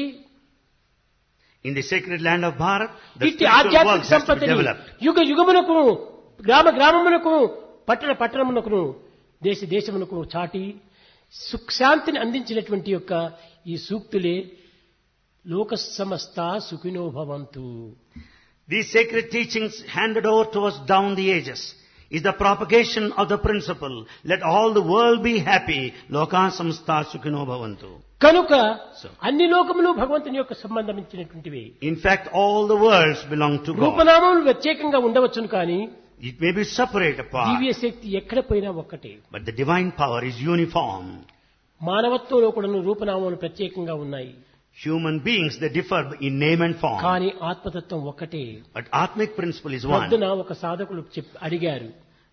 in the sacred land of Bharat, the ఇట్టి spiritual ఆధ్యాత్మిక works has to be సంపత్తిని developed. యుగ యుగమునకు గ్రామ గ్రామమునకు పట్టణమునకు దేశమునకు చాటి సుఖశాంతిని అందించినటువంటి యొక్క ఈ సూక్తులే లోక సమస్త సుఖినో భవంతు. These sacred teachings handed over to us down the ages is the propagation of the principle, let all the world be happy, loka samstha sukhino bhavantu. కనుక So, అన్ని లోకములు భగవంతుని యొక్క సంబంధించినటువంటివి. in fact, all the worlds belong to God. రూపనామములు ప్రత్యేకంగా ఉండవచ్చును కానీ It may be separate apart, దివ్య శక్తి ఎక్కడ పోయినా ఒక్కటే. but the divine power is uniform. మానవత్వంలో కూడా రూపనామములు ప్రత్యేకంగా ఉన్నాయి Human beings, they differ in name and form, కానీ ఆత్మతత్వం ఒక్కటే. but Atmic principle is one. పొద్దున ఒక సాధకులు అడిగారు,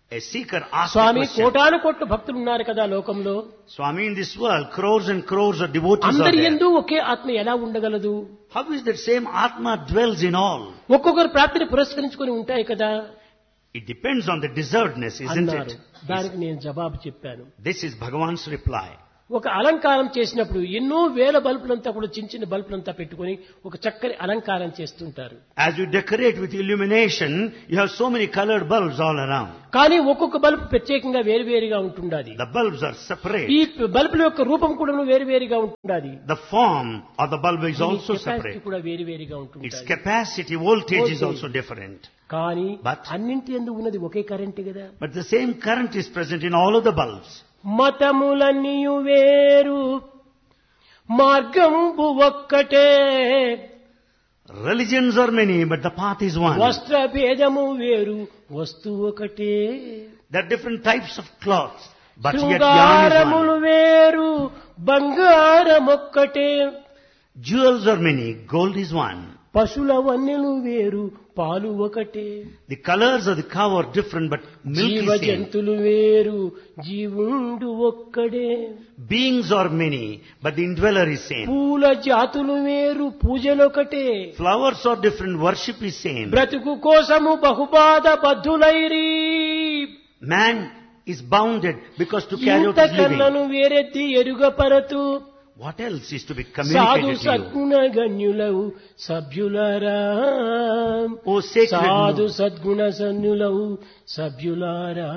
A seeker asks the Swamy question. కోటాను కోట్ల భక్తులు ఉన్నారు కదా లోకంలో, Swami, in this world, crores and crores of devotees are అందరి there. యందు ఒకే ఆత్మ ఎలా ఉండగలదు? How is that same Atma dwells in all? ఒక్కొక్కరు ప్రాప్తిని పురస్కరించుకొని ఉంటాయి కదా It depends on the deservedness, isn't అన్నారు. it? దానికి నేను జవాబు చెప్పాను. This is Bhagavan's reply. ఒక అలంకారం చేసినప్పుడు ఎన్నో వేల బల్బులంతా కూడా చిన్న చిన్న బల్బులంతా పెట్టుకొని ఒక చక్కని అలంకారం చేస్తుంటారు. As you decorate with illumination, you have so many colored bulbs all around. కానీ ఒక్కొక్క బల్బు ప్రత్యేకంగా వేరువేరుగా ఉంటుండాలి. The bulbs are separate. ఈ బల్బుల యొక్క రూపం కూడా వేరువేరుగా ఉంటుండాలి. The form of the bulb is also capacity separate. కూడా వేరువేరుగా Its ఉంటుంది. capacity, voltage is Voltage. also different. కానీ But- అన్నింటి యందు ఉన్నది ఒకే కరెంట్ కదా. But the same current is present in all of the bulbs. మతములన్నీయు వేరు మార్గంబు ఒక్కటే, Religions are many, but the path is one. వస్త్ర భేదము వేరు వస్తువు ఒకటే, There are different types of cloths, but yet yarn is శృంగారములు one. వేరు బంగారమొక్కటే, Jewels are many, gold is one. పశుల వన్నెలు వేరు పాలు ఒకటే, The colors of the cow are different, but milk జీవ is same. జంతులు వేరు జీవుండు ఒక్కడే, Beings are many, but the indweller is same. పూల జాతులు వేరు పూజలొకటే, Flowers are different, worship is same. బ్రతుకు కోసము బహుబాధ బద్ధులైరి, Man is bounded because to carry out his living. ఇంతకన్నను వేరెత్తి ఎరుగపరతు, What else is to be సాధు communicated to you? సద్గుణ గణ్యులవు సభ్యులారా, O sacred సాధు Lord, సద్గుణ సన్నులవు సభ్యులారా.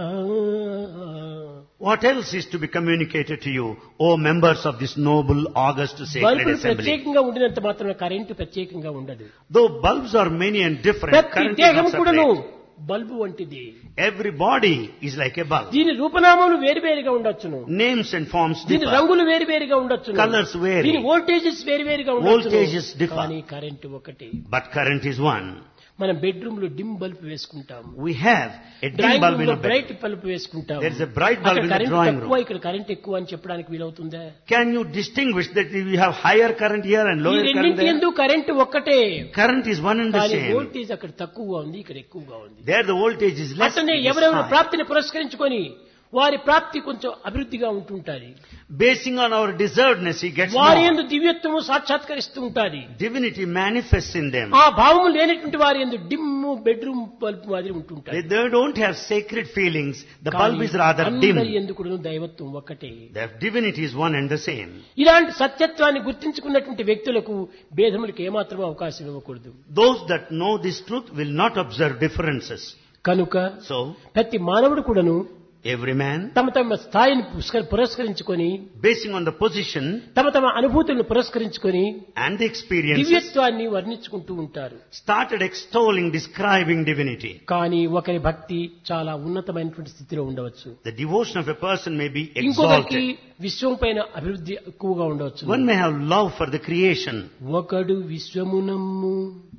what else is to be communicated to you, O members of this noble, august, sacred బల్బులు assembly? ప్రత్యేకంగా ఉండినంత మాత్రమే current ప్రత్యేకంగా ఉండదు. Though bulbs are many and different, ప్రతి current is దేహం not కూడాను separate. బల్బు వంటిది. Every body is like a bulb. దీని రూపనామాలు వేరువేరుగా ఉండొచ్చును, Names and forms దీని differ. రంగులు వేరువేరుగా ఉండొచ్చును, Colours vary. దీని వోల్టేజెస్ వేరువేరుగా Voltages ఉండొచ్చును, differ. కానీ కరెంటు ఒకటి. But current is one. మనం బెడ్రూమ్ లో డిమ్ బల్బ్ వేసుకుంటాము, We have a dim drawing bulb room in లో a బ్రైట్ bed. బల్బ్ వేసుకుంటాము. There is a bright bulb అక్కడ in the కరెంట్ drawing తక్కువ room. ఇక్కడ కరెంట్ ఎక్కువ అని చెప్పడానికి వీలవుతుందా? Can you distinguish that we have higher current here and ఈ lower current రెండింటి there? ఎందుకు కరెంట్ ఒక్కటే, Current is one and the కానీ same. వోల్టేజ్ అక్కడ తక్కువగా ఉంది, ఇక్కడ ఎక్కువగా ఉంది. There the voltage is less. అట్లనే it is ఎవరెవరు high. ప్రాప్తిని పురస్కరించుకొని వారి ప్రాప్తి కొంచెం అభివృద్ధిగా ఉంటుంటాది, Basing on our deservedness, he gets వారి more. యందు దివ్యత్వము సాక్షాత్కరిస్తూ ఉంటాది. Divinity manifests in them. ఆ భావము లేనటువంటి వారి యందు డిమ్ బెడ్రూమ్ బల్బ్ మాదిరి ఉంటుంటాయి. They don't have sacred feelings. The bulb is rather dim. అందరి యందు కూడా దైవత్వం ఒక్కటే. Their divinity is one and the same. ఇలాంటి సత్యత్వాన్ని గుర్తించుకున్నటువంటి వ్యక్తులకు భేదములకు ఏమాత్రం అవకాశం ఇవ్వకూడదు. Those that know this truth will not observe differences. కనుక So, ప్రతి మానవుడు కూడాను every man, తమ తమ స్థాయిని పురస్కరించుకొని, basing on the position తమ తమ అనుభూతులను పురస్కరించుకొని and the experiences, దివ్యత్వాన్ని వర్ణించుకుంటూ ఉంటారు. started extolling, describing divinity. కానీ ఒకరి భక్తి చాలా ఉన్నతమైనటువంటి స్థితిలో ఉండవచ్చు, The devotion of a person may be ఇంకొకరికి exalted. విశ్వం పైన అభివృద్ధి ఎక్కువగా ఉండవచ్చు. One may have love for the creation. ఒకడు విశ్వమునమ్ము,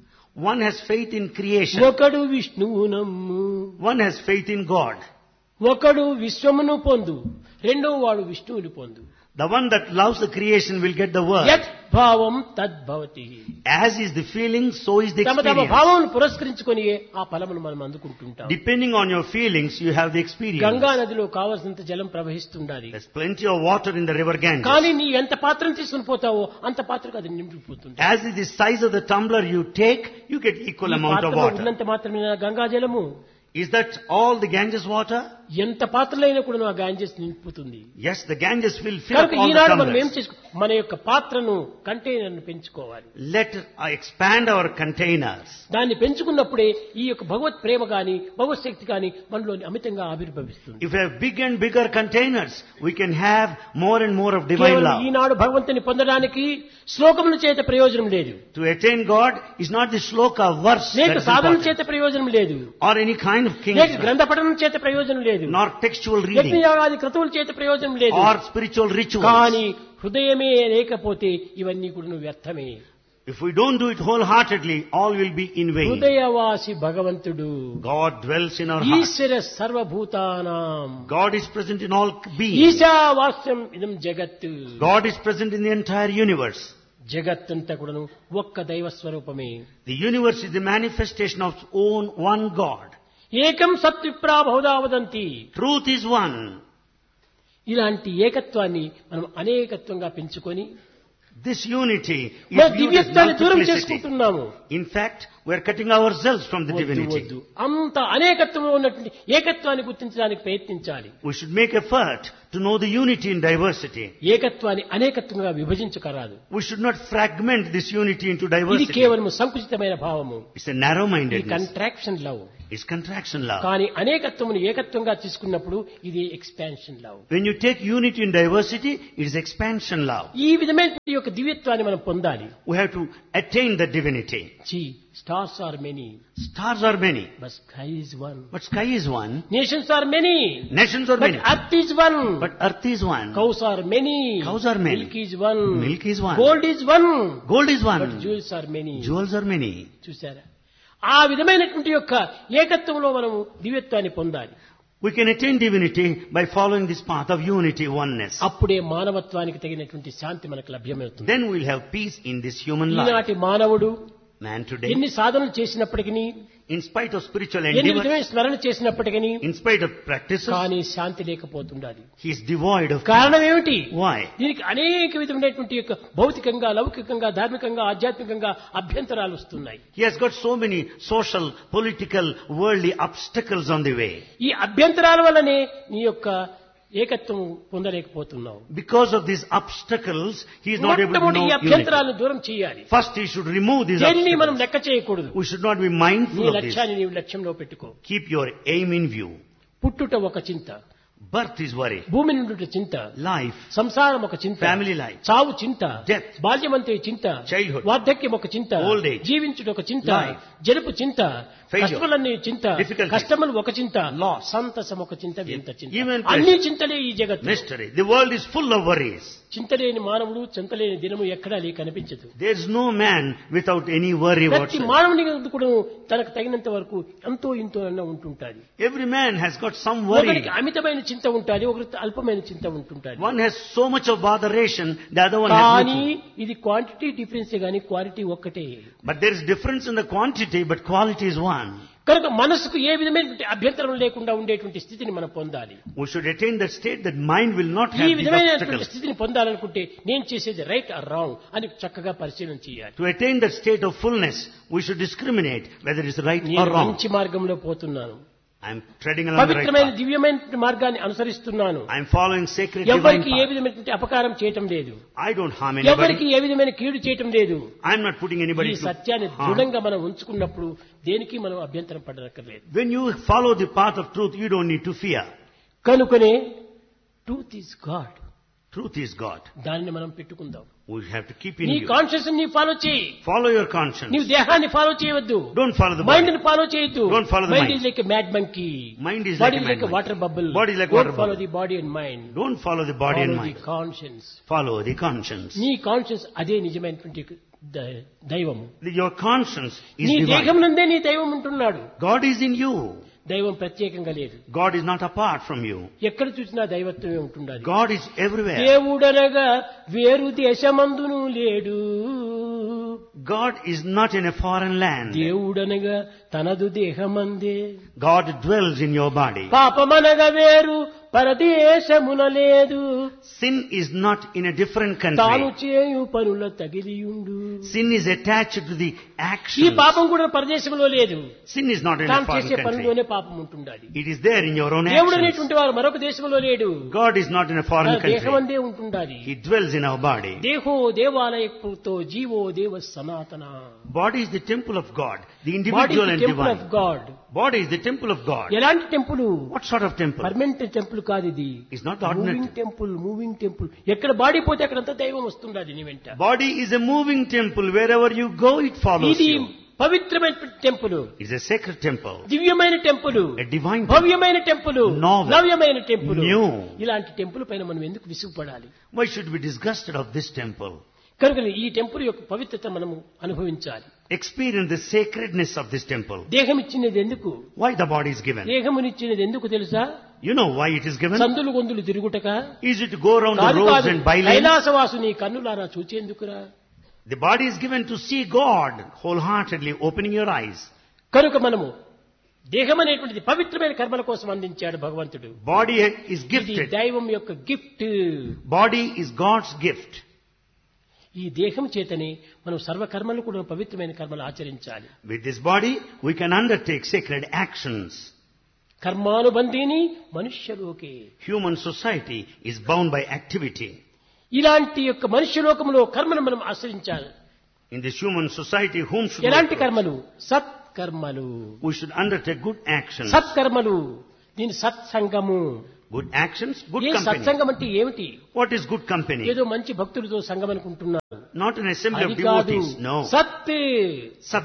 One has faith in creation. ఒకడు విష్ణువునమ్ము, One has faith in God. ఒకడు విశ్వమును పొందు, రెండో వాడు విష్ణువుని పొందు. The one that loves the creation will get the word. యత్ భావం తద్భవతి. As is the feeling, so is the తమ తమ experience. భావమును పురస్కరించుకొని ఆ ఫలమును మనం అందుకుంటుంటాం. Depending on your feelings, you have the experience. Ganga నదిలో కావలసినంత జలం ప్రవహిస్తుండాలి, There's plenty of water in the river Ganges. కానీ నీ ఎంత పాత్రను తీసుకుని పోతావో అంత పాత్రకు అది నిండిపోతుంది. As is the size of the tumbler you take, you get equal ఈ amount of పాత్రలో water. ఉన్నంత మాత్రమే గంగా జలము, Is that all the Ganges water? ఎంత పాత్రలైనా కూడా ఆ గాంజెస్ నింపుతుంది. Yes, the Ganges will fill up కనుక all the ఈనాడు మనం ఏం tumblers. చేసుకో, మన యొక్క పాత్రను కంటైనర్ పెంచుకోవాలి. Let expand our containers. దాన్ని పెంచుకున్నప్పుడే ఈ యొక్క భగవత్ ప్రేమ గాని భగవత్ శక్తి గాని మనలో అమితంగా ఆవిర్భవిస్తుంది. If we have big and bigger containers, we can have more and more of divine కేవలం love. ఈనాడు భగవంతుని పొందడానికి శ్లోకముల చేత ప్రయోజనం లేదు, To attain God is not the shloka verse లేక that is సాధన important, చేత ప్రయోజనం లేదు, or any kind of లేక king, గ్రంథ పఠనం చేత ప్రయోజనం లేదు, nor textual reading, యజ్ఞయాగాది క్రతువుల చేత ప్రయోజనం లేదు. or spiritual rituals. కానీ హృదయమే లేకపోతే ఇవన్నీ కూడా వ్యర్థమే. If we don't do it wholeheartedly, all will be in vain. హృదయవాసి భగవంతుడు, God dwells in our heart. ఈశ్వర సర్వభూతానాం, God is present in all beings. ఈశావాస్యం ఇదం జగత్తు. God is present in the entire universe. జగత్తంతా కూడాను ఒక్క దైవ స్వరూపమే. The universe is the manifestation of own one God. ఏకం సత్ విప్రా బహుదా వదంతి. Truth is one. ఇలాంటి ఏకత్వాన్ని మనం అనేకత్వంగా పెంచుకొని This unity is మన viewed as దివ్యత్వాన్ని దూరం multiplicity. చేసుకుంటున్నాము. In fact, we are cutting ourselves from the వద్దు, divinity. వద్దు. అంత అనేకత్వంలో ఉన్నటువంటి ఏకత్వాన్ని గుర్తించడానికి ప్రయత్నించాలి. We should make effort to know the unity in diversity. ఏకత్వాన్ని అనేకత్వంగా విభజించకరాదు. We should not fragment this unity into ఇది diversity. కేవలం సంకుచితమైన భావము. It's a ఇది narrow-mindedness. Contraction love. It's contraction love. కానీ అనేకత్వమును ఏకత్వంగా తీసుకున్నప్పుడు ఇది expansion love. When you take unity in diversity, it is expansion love. ఈ విధమైన యొక్క దివ్యత్వాన్ని మనం పొందాలి. We have to attain the divinity. Stars are many, Stars are many, but sky is one. but sky is one. Nations are many, Nations are but many, earth is one. but earth is one. Cows are many, Cows are many. Milk is one. Milk is one. Gold is one, Gold is but one. జ్యూవెల్స్ are many. Jewels are many. చూసారా? ఆ విధమైనటువంటి యొక్క ఏకత్వంలో మనము దివ్యత్వాన్ని పొందాలి. We can attain divinity by following this path of unity, oneness. అప్పుడే మానవత్వానికి తగినటువంటి శాంతి మనకు లభ్యమవుతుంది. Then we will have peace in this human life. ఈనాటి మానవుడు Man today, ఎన్ని సాధనలు చేసినప్పటికీ, in spite of spiritual ఎన్ని endeavor, విధమైన స్మరణ చేసినప్పటికీ in spite of practices, కానీ శాంతి లేకపోతుండాలి. he is devoid of peace. కారణం ఏమిటి? Why? దీనికి అనేక విధమైనటువంటి యొక్క భౌతికంగా, లౌకికంగా, ధార్మికంగా, ఆధ్యాత్మికంగా అభ్యంతరాలు వస్తున్నాయి. He has got so many social, political, worldly obstacles on the way. ఈ అభ్యంతరాల వల్లనే నీ యొక్క ఏకత్వం పొందలేకపోతున్నావు. Because of these obstacles, he is not able to మొట్టమొదటి know ఈ unity. అభ్యంతరాలను దూరం చేయాలి. First, he should remove these దేనిని మనం obstacles. లెక్క చేయకూడదు. We should not be నీ mindful of this. లక్ష్యాన్ని నీవు లక్ష్యంలో పెట్టుకో. Keep your aim in view. పుట్టుట ఒక చింత, Birth is worry. భూమి నుండి చింత, Life, సంసారం ఒక చింత, family life, చావు చింత, death, బాల్యమంతే చింత, childhood, వార్ధక్యం ఒక చింత, old age, జీవించుట ఒక చింత, life, జలుపు చింత, failure, కష్టములన్నీ చింత, difficulties, కష్టములు ఒక చింత, loss, సంతసం ఒక చింత, వింత చింత, even అన్ని చింతలే ఈ జగత్తు. mystery. The world is full of worries. చింతలేని మానవుడు, చింతలేని దినము ఎక్కడా కనిపించదు. There is no man without any worry ప్రతి whatsoever. మానవుని కూడా తనకు తగినంత వరకు ఎంతో ఇంతో అన్న ఉంటుంటాది. Every man has got some worry. ఒకరికి అమితమైన చింత ఉంటుంది, ఒకరికి అల్పమైన చింత ఉంటుంటుంది. One has so much of botheration, the other one has కానీ little. ఇది క్వాంటిటీ డిఫరెన్స్ గానీ క్వాలిటీ ఒక్కటే. But there is difference in the quantity, but quality is one. కనుక మనసుకు ఏ విధమైనటువంటి అభ్యంతరం లేకుండా ఉండేటువంటి స్థితిని మనం పొందాలి. We should attain that state that mind will not ఈ have these విధమైనటువంటి obstacles. స్థితిని పొందాలనుకుంటే నేను చేసేది రైట్ ఆర్ రాంగ్ అని చక్కగా పరిశీలన చేయాలి. To attain that state of fullness, we should discriminate whether it is right or నేను wrong. మంచి మార్గంలో పోతున్నాను, I am treading along the right పవిత్రమైన path. దివ్యమైన మార్గాన్ని అనుసరిస్తున్నాను, I am following sacred divine ఎవరికి ఏ path. విధమైనటువంటి అపకారం చేయటం లేదు, I don't harm ఎవరికి anybody. ఏ విధమైన కీడు చేయటం లేదు. I am not putting anybody ఈ to సత్యాన్ని harm. దృఢంగా మనం ఉంచుకున్నప్పుడు దేనికి మనం అభ్యంతరం పడనక్కర్లేదు. When you follow the path of truth, you don't need to fear. కనుకనే truth is God, Truth is God. దానిని మనం పెట్టుకుందాం. We have to keep in నీ view. కాన్షియస్ ని ఫాలో చేయి. Follow your conscience. నీవు దేహాన్ని ఫాలో చేయవద్దు. Don't follow the mind body. ని ఫాలో చేయొద్దు. Don't follow the mind mind. Is like a mad monkey. Mind is body like a is like a mad water bubble. Body is like water follow bubble. The body and mind. Don't follow the body and follow the mind. Conscience. Follow the conscience. నీ conscious అదే నిజమైనటువంటి దైవము. Your conscience is నీ divine. దేహం నందే నీ దైవం ఉంటున్నాడు. God is in you. దైవం ప్రత్యేకంగా లేదు. God is not apart from you. ఎక్కడ చూసినా దైవత్వమే ఉంటున్నది. God is everywhere. దేవుడనగా వేరు దేశమందును లేడు. God is not in a foreign land. దేవుడనగా తనదు దేహమందే. God dwells in your body. పాపమనగా వేరు పరదేశమున లేదు. Sin is not in a different తాను country. చేయు పనుల తగిలియుండు. Sin is attached to the ఈ action. పాపం కూడా పరదేశంలో లేదు. Sin is not in a తాను foreign చేసే country. పనులోనే పాపం ఉంటుండాలి. It is there in your own దేవుడు actions. అనేటువంటి వారు మరొక దేశంలో లేడు. God is not in a foreign country. దేహమందే ఉంటుండాలి. He dwells in our body. దేహో దేవాలయతో GO దేవ సనాతన. Body is the temple of God, the body individual and temple of divine. God. Body is the temple of God. ఎలాంటి temple? What sort of temple? Permanent temple కాదు ఇది. It's not the ordinary moving temple. Moving temple. ఎక్కడ body పోతే అక్కడంతా దైవం వస్తుండాలి నీ వెంట. Body is a moving temple. Wherever you go, it follows ఇది you. పవిత్రమైన temple, It's a sacred temple. దివ్యమైన temple, A divine temple. భవ్యమైన temple, Novel. నవ్యమైన temple. New. ఇలాంటి టెంపుల్ పైన మనం ఎందుకు విసుగుపడాలి? Why should we be disgusted of this temple? కనుక ఈ temple యొక్క పవిత్రత మనము అనుభవించాలి. Experience the sacredness of this temple. దేహం ఇచ్చినది ఎందుకు? Why the body is given? దేహమునిచ్చినది ఎందుకు తెలుసా? You know why it is given? సందులు గొంతులు తిరుగుటక Is it to go around the కాదు roads కాదు. and bylanes? కైలాసవాసు నీ కన్నులారా చూచేందుకురా. The body is given to see God wholeheartedly, opening your eyes. కనుక మనము దేహం అనేటువంటిది పవిత్రమైన కర్మల కోసం అందించాడు భగవంతుడు. Body is ఇది gifted. దైవం యొక్క gift. Body is God's gift. ఈ దేహం చేతనే మనం సర్వ కర్మలు కూడా పవిత్రమైన కర్మలు ఆచరించాలి. With this body, we can undertake sacred actions. కర్మానుబంధీని మనుష్యలోకే. Human society is bound by activity. ఇలాంటి యొక్క మనుష్యలోకంలో కర్మను మనం ఆచరించాలి. In this human society, whom should we ఎలాంటి approach? కర్మలు? సత్కర్మలు. We should undertake good actions. సత్కర్మలు. దీని సత్సంగము. Good actions, good ఏ company. సత్సంగం అంటే ఏమిటి? What is good company? ఏదో మంచి భక్తులతో సంగం అనుకుంటున్నారు. Not an assembly of అది కాదు. devotees. No. సత్ సత్.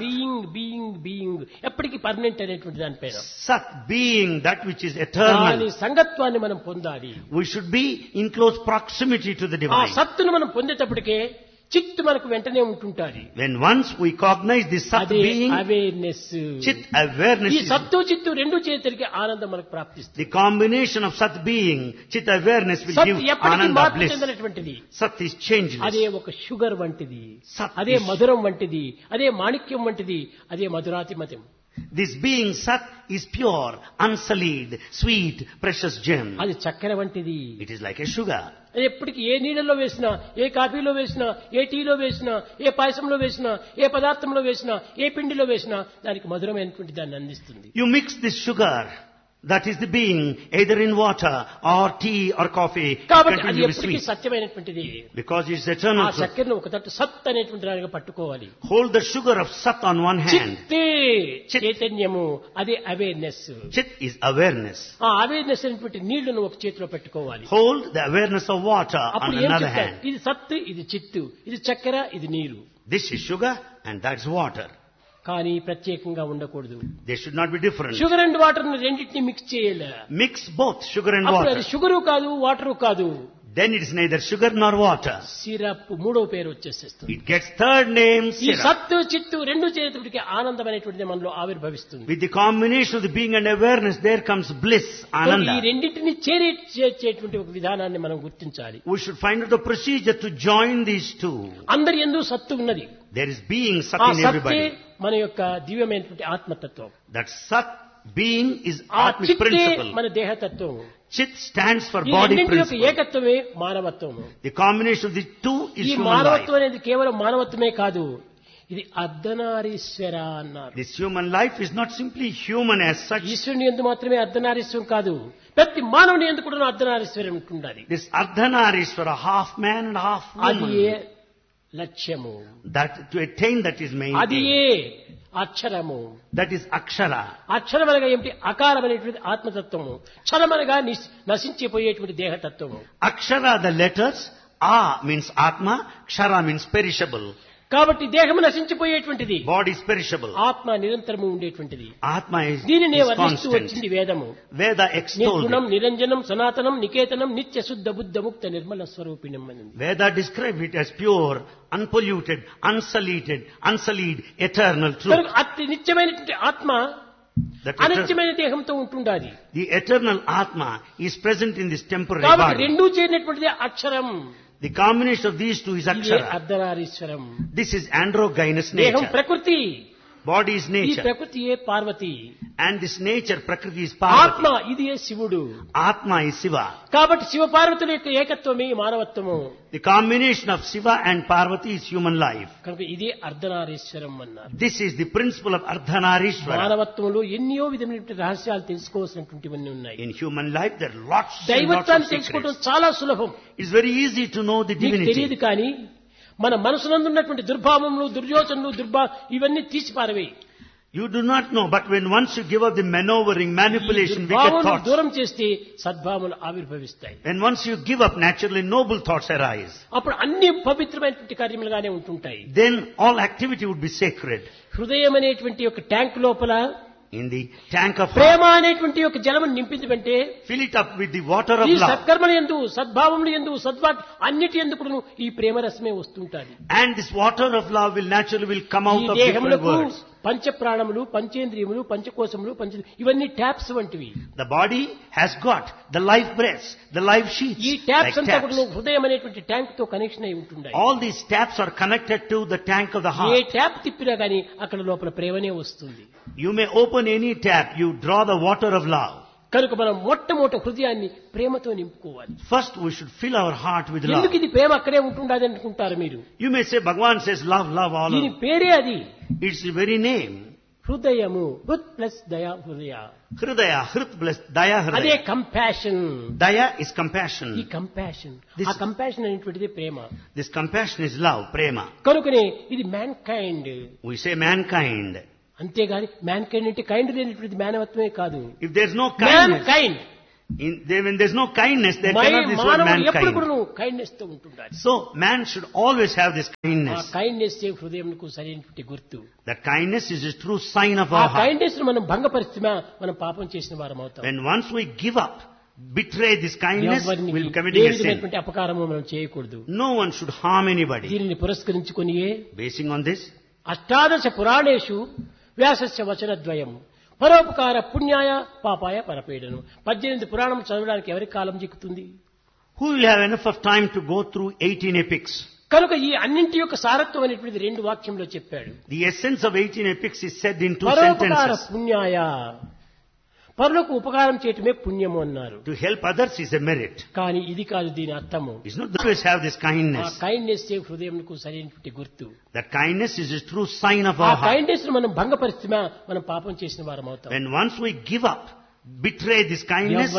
బీయింగ్ ఎప్పటికీ పర్మనెంట్ అనేటువంటి దాని పేరు. Sat, being that which is దాని eternal. సంగత్వాన్ని మనం పొందాలి. We should be in close proximity to the ఆ divine. సత్తును మనం పొందేటప్పటికే చిత్తు మనకు వెంటనే ఉంటుంటాది. When once we cognize this Sat అదే being, అవేర్నెస్. Chit awareness ఈ is సత్తు చిత్తు రెండు చేతులకి ఆనందం మనకు ప్రాప్తిస్తుంది. the combination of Sat being, Chit awareness will సత్ give ఎప్పటికీ Ananda మార్పు bliss. చెందినటువంటిది. Sat is changeless. అదే ఒక షుగర్ వంటిది, సత్ అదే is- మధురం వంటిది, అదే మాణిక్యం వంటిది, అదే మధురాతిమతం. This being Sat is pure, unsullied, sweet, precious gem. అది చక్కెర వంటిది. It is like a sugar. అది ఎప్పటికీ ఏ నీళ్ళలో వేసినా, ఏ కాఫీలో వేసినా, ఏ టీలో వేసినా, ఏ పాయసంలో వేసినా, ఏ పదార్థంలో వేసినా, ఏ పిండిలో వేసినా దానికి మధురమైనటువంటి దాన్ని అందిస్తుంది. You mix this sugar, that is the being, either in water or tea or coffee, కాబట్టి అది continually ఎప్పటికీ sweet. సత్యమైనటువంటిది. Because it's ఆ eternal truth. చక్కెరను ఒక తట్టు సత్ అనేటువంటి దానిగా పట్టుకోవాలి. Hold the sugar of Sat on one hand. చిత్తే చైతన్యము, అదే అవేర్నెస్. Chit is awareness. ఆ అవేర్నెస్ అనేటువంటి నీళ్లను ఒక చేతిలో పెట్టుకోవాలి. Hold the awareness of water on అప్పుడు ఏం another చెప్తారు? hand. ఇది సత్తు, ఇది చిత్తు, ఇది చక్కెర, ఇది నీరు. This is sugar and that's water. కానీ ప్రత్యేకంగా ఉండకూడదు. They should not be different. Sugar and water రెండింటిని మిక్స్ చేయాలి. Mix both sugar and అప్పుడు water. అది షుగరు కాదు, వాటరు కాదు, Then it is neither sugar nor water. Syrup మూడో పేరు వచ్చేసేస్తుంది. It gets third name, ఈ syrup. సత్తు చిత్తు రెండు చేతుడికి ఆనందం అనేటువంటిది మనలో ఆవిర్భవిస్తుంది. With the combination of the being and awareness, there comes bliss, ఈ ananda. రెండింటిని చేర్చేటువంటి ఒక విధానాన్ని మనం గుర్తించాలి. We should find out the procedure to join these two. అందరి యందు సత్తు ఉన్నది. There is being Sat ఆ in సత్తే everybody. మన యొక్క దివ్యమైనటువంటి ఆత్మతత్వం. That Sat being is ఆ Atmic చిత్తే principle. మన దేహతత్వం. Chit stands for ఈ body రెండింటి యొక్క principle. ఏకత్వమే మానవత్వం. The combination of the two is ఈ human మానవత్వం life. అనేది కేవలం మానవత్వమే కాదు, ఇది అర్ధనారీశ్వర అన్నారు. This human life is not simply human as such. ఈశ్వరుని ఎందు మాత్రమే అర్ధనారీశ్వరం కాదు, ప్రతి మానవుని ఎందు కూడా అర్ధనారీశ్వరం ఉంటుండాలి. This Ardhanarishvara, half man and half అది woman. ఏ లక్ష్యము, That to attain that is main అది aim. ఏ అక్షరము. That is Akshara. అక్షరం అనగా ఏమిటి? అకారమైనటువంటి ఆత్మతత్వము. క్షరమనగా నశించిపోయేటువంటి దేహతత్వము. Akshara, the letters. A means Atma. Kshara means perishable. కాబట్టి దేహము నశించిపోయేటువంటిది, Body is perishable. ఆత్మ నిరంతరము ఉండేటువంటిది. Atma దీనినే is వర్ణిస్తూ constant. వచ్చింది వేదము. Veda extolled నిర్గుణం it. నిరంజనం సనాతనం నికేతనం నిత్య శుద్ధ బుద్ధ ముక్త నిర్మల స్వరూపిణం అని. Veda described it as pure, unpolluted, unsullied, eternal truth. కనుక అతి నిత్యమైనటువంటి ఆత్మ That అనిత్యమైన దేహంతో ఉంటుండాలి. the eternal Atma is present in this temporary కాబట్టి body. రెండూ చేరినటువంటిది అక్షరం. The combination of these two is ఇదే Akshara. అర్ధనారీశ్వరం. This is androgynous దేహం nature. ప్రకృతి, Body is ఈ nature. ప్రకృతియే Parvati. And this nature, Prakriti, is ఆత్మ Parvati. ఇదే శివుడు. Atma is Shiva. కాబట్టి శివ పార్వతుల యొక్క ఏకత్వమే మానవత్వము. The combination of Shiva and Parvati is human life. కనుక ఇదే అర్ధనారీశ్వరం అన్నారు. This is the principle of Ardhanarishvara. మానవత్వంలో ఎన్నో విధమైనటువంటి రహస్యాలు తెలుసుకోవాల్సినటువంటివన్నీ ఉన్నాయి. In human life, there are lots and lots of దైవత్వాన్ని తెలుసుకోవడం secrets. చాలా సులభం. It's very easy to know the మీకు తెలియదు divinity. కానీ మన మనసునందున్నటువంటి దుర్భావములు, దుర్యోచనలు, ఇవన్నీ తీసి పారవేయి. You do not know, but when once you give up the maneuvering, manipulation, wicked దుర్భావములు thoughts, దూరం చేస్తే సద్భావములు ఆవిర్భవిస్తాయి. when once you give up, naturally noble thoughts arise. అప్పుడు అన్ని పవిత్రమైనటువంటి కార్యములుగానే ఉంటుంటాయి. Then all activity would be sacred. హృదయం అనేటువంటి ఒక ట్యాంక్ లోపల In the tank of Prema heart, అనేటువంటి ఒక జలమును నింపిందంటే fill it up with the water of ఈ love. సత్కర్మల యందు, సద్భావముల యందు, అన్నిటి ఎందుకు ఈ ప్రేమ రసమే వస్తుంటాది. And this water of love will naturally come ఈ out of different దేహములకు words. పంచ ప్రాణములు, పంచేంద్రియములు, పంచకోశములు, ఇవన్నీ ట్యాప్స్ వంటివి. The body has got the life breaths, the life sheaths. ఈ ట్యాప్స్ like అంతా taps. కూడా హృదయం అనేటువంటి ట్యాంక్ తో కనెక్షన్ అయి ఉంటున్నాయి. All these taps are connected to the tank of the A heart. Tap తిప్పినా గానీ అక్కడ లోపల ప్రేమనే వస్తుంది. You may open any tap, you draw the water of love. కనుక మనం మొట్టమొదటి హృదయాన్ని ప్రేమతో నింపుకోవాలి. First we should fill our heart with love. ఎందుకు ఇది ప్రేమ అక్కడే ఉంటుండదు అనుకుంటారు మీరు? You may say Bhagavan says love, love all దీని over. పేరే అది. It's the very name. హృదయము, హృత్ ప్లస్ దయా హృదయ. Hridaya, Hrit plus Daya అదే Hridaya. కంపాషన్. Daya is ఈ compassion. కంపాషన్, This- ఆ కంపాషన్ అనేటువంటిది ప్రేమ. This compassion is love, prema. కనుకనే ఇది man kind. We say mankind. అంతేగాని మ్యాన్ కైండ్ అంటే కైండ్ లేనటువంటిది మానవత్వమే కాదు. If there's no man kindness, kind, when there's no kindness, there cannot be this word మానవుడు ఎప్పుడు mankind. కూడా కైండ్నెస్ తో ఉంటుండాలి. So man should always have this ఆ kindness. కైండ్నెస్ హృదయంకు సరైనటువంటి గుర్తు. That kindness is a true sign of ఆ our heart. Kindness మనం భంగపరిచినా మనం పాపం చేసిన వారం అవుతాం. When once we give up, betray this kindness, ఎవరిని we'll A committing a sin. విధమైనటువంటి అపకారము మనం చేయకూడదు. No one should harm anybody. దీనిని పురస్కరించుకొనియే Basing on this, అష్టాదశ పురాణేషు వ్యాసస్య వచనద్వయం పరోపకార పుణ్యాయ పాపాయ పరపీడను. 18 పురాణం చదవడానికి ఎవరికి కాలం చిక్కుతుంది? who will have enough of time to go through 18 epics? కనుక ఈ అన్నింటి యొక్క సారత్వం అనేటువంటిది 2 వాక్యంలో చెప్పాడు. The essence of 18 epics is said in 2 పరోపకార sentences. పుణ్యాయ, పరులకు ఉపకారం చేయటమే పుణ్యము అన్నారు. To help others is a merit. కానీ ఇది కాదు దీని అర్థము. It's not that we always have this ఆ kindness. కైండ్నెస్ హృదయంకు సరైనటువంటి గుర్తు. That kindness is a true sign of ఆ our heart. కైండ్నెస్ మనం భంగపరిచినా మనం పాపం చేసిన వారం అవుతాం. When once we give up, betray this kindness,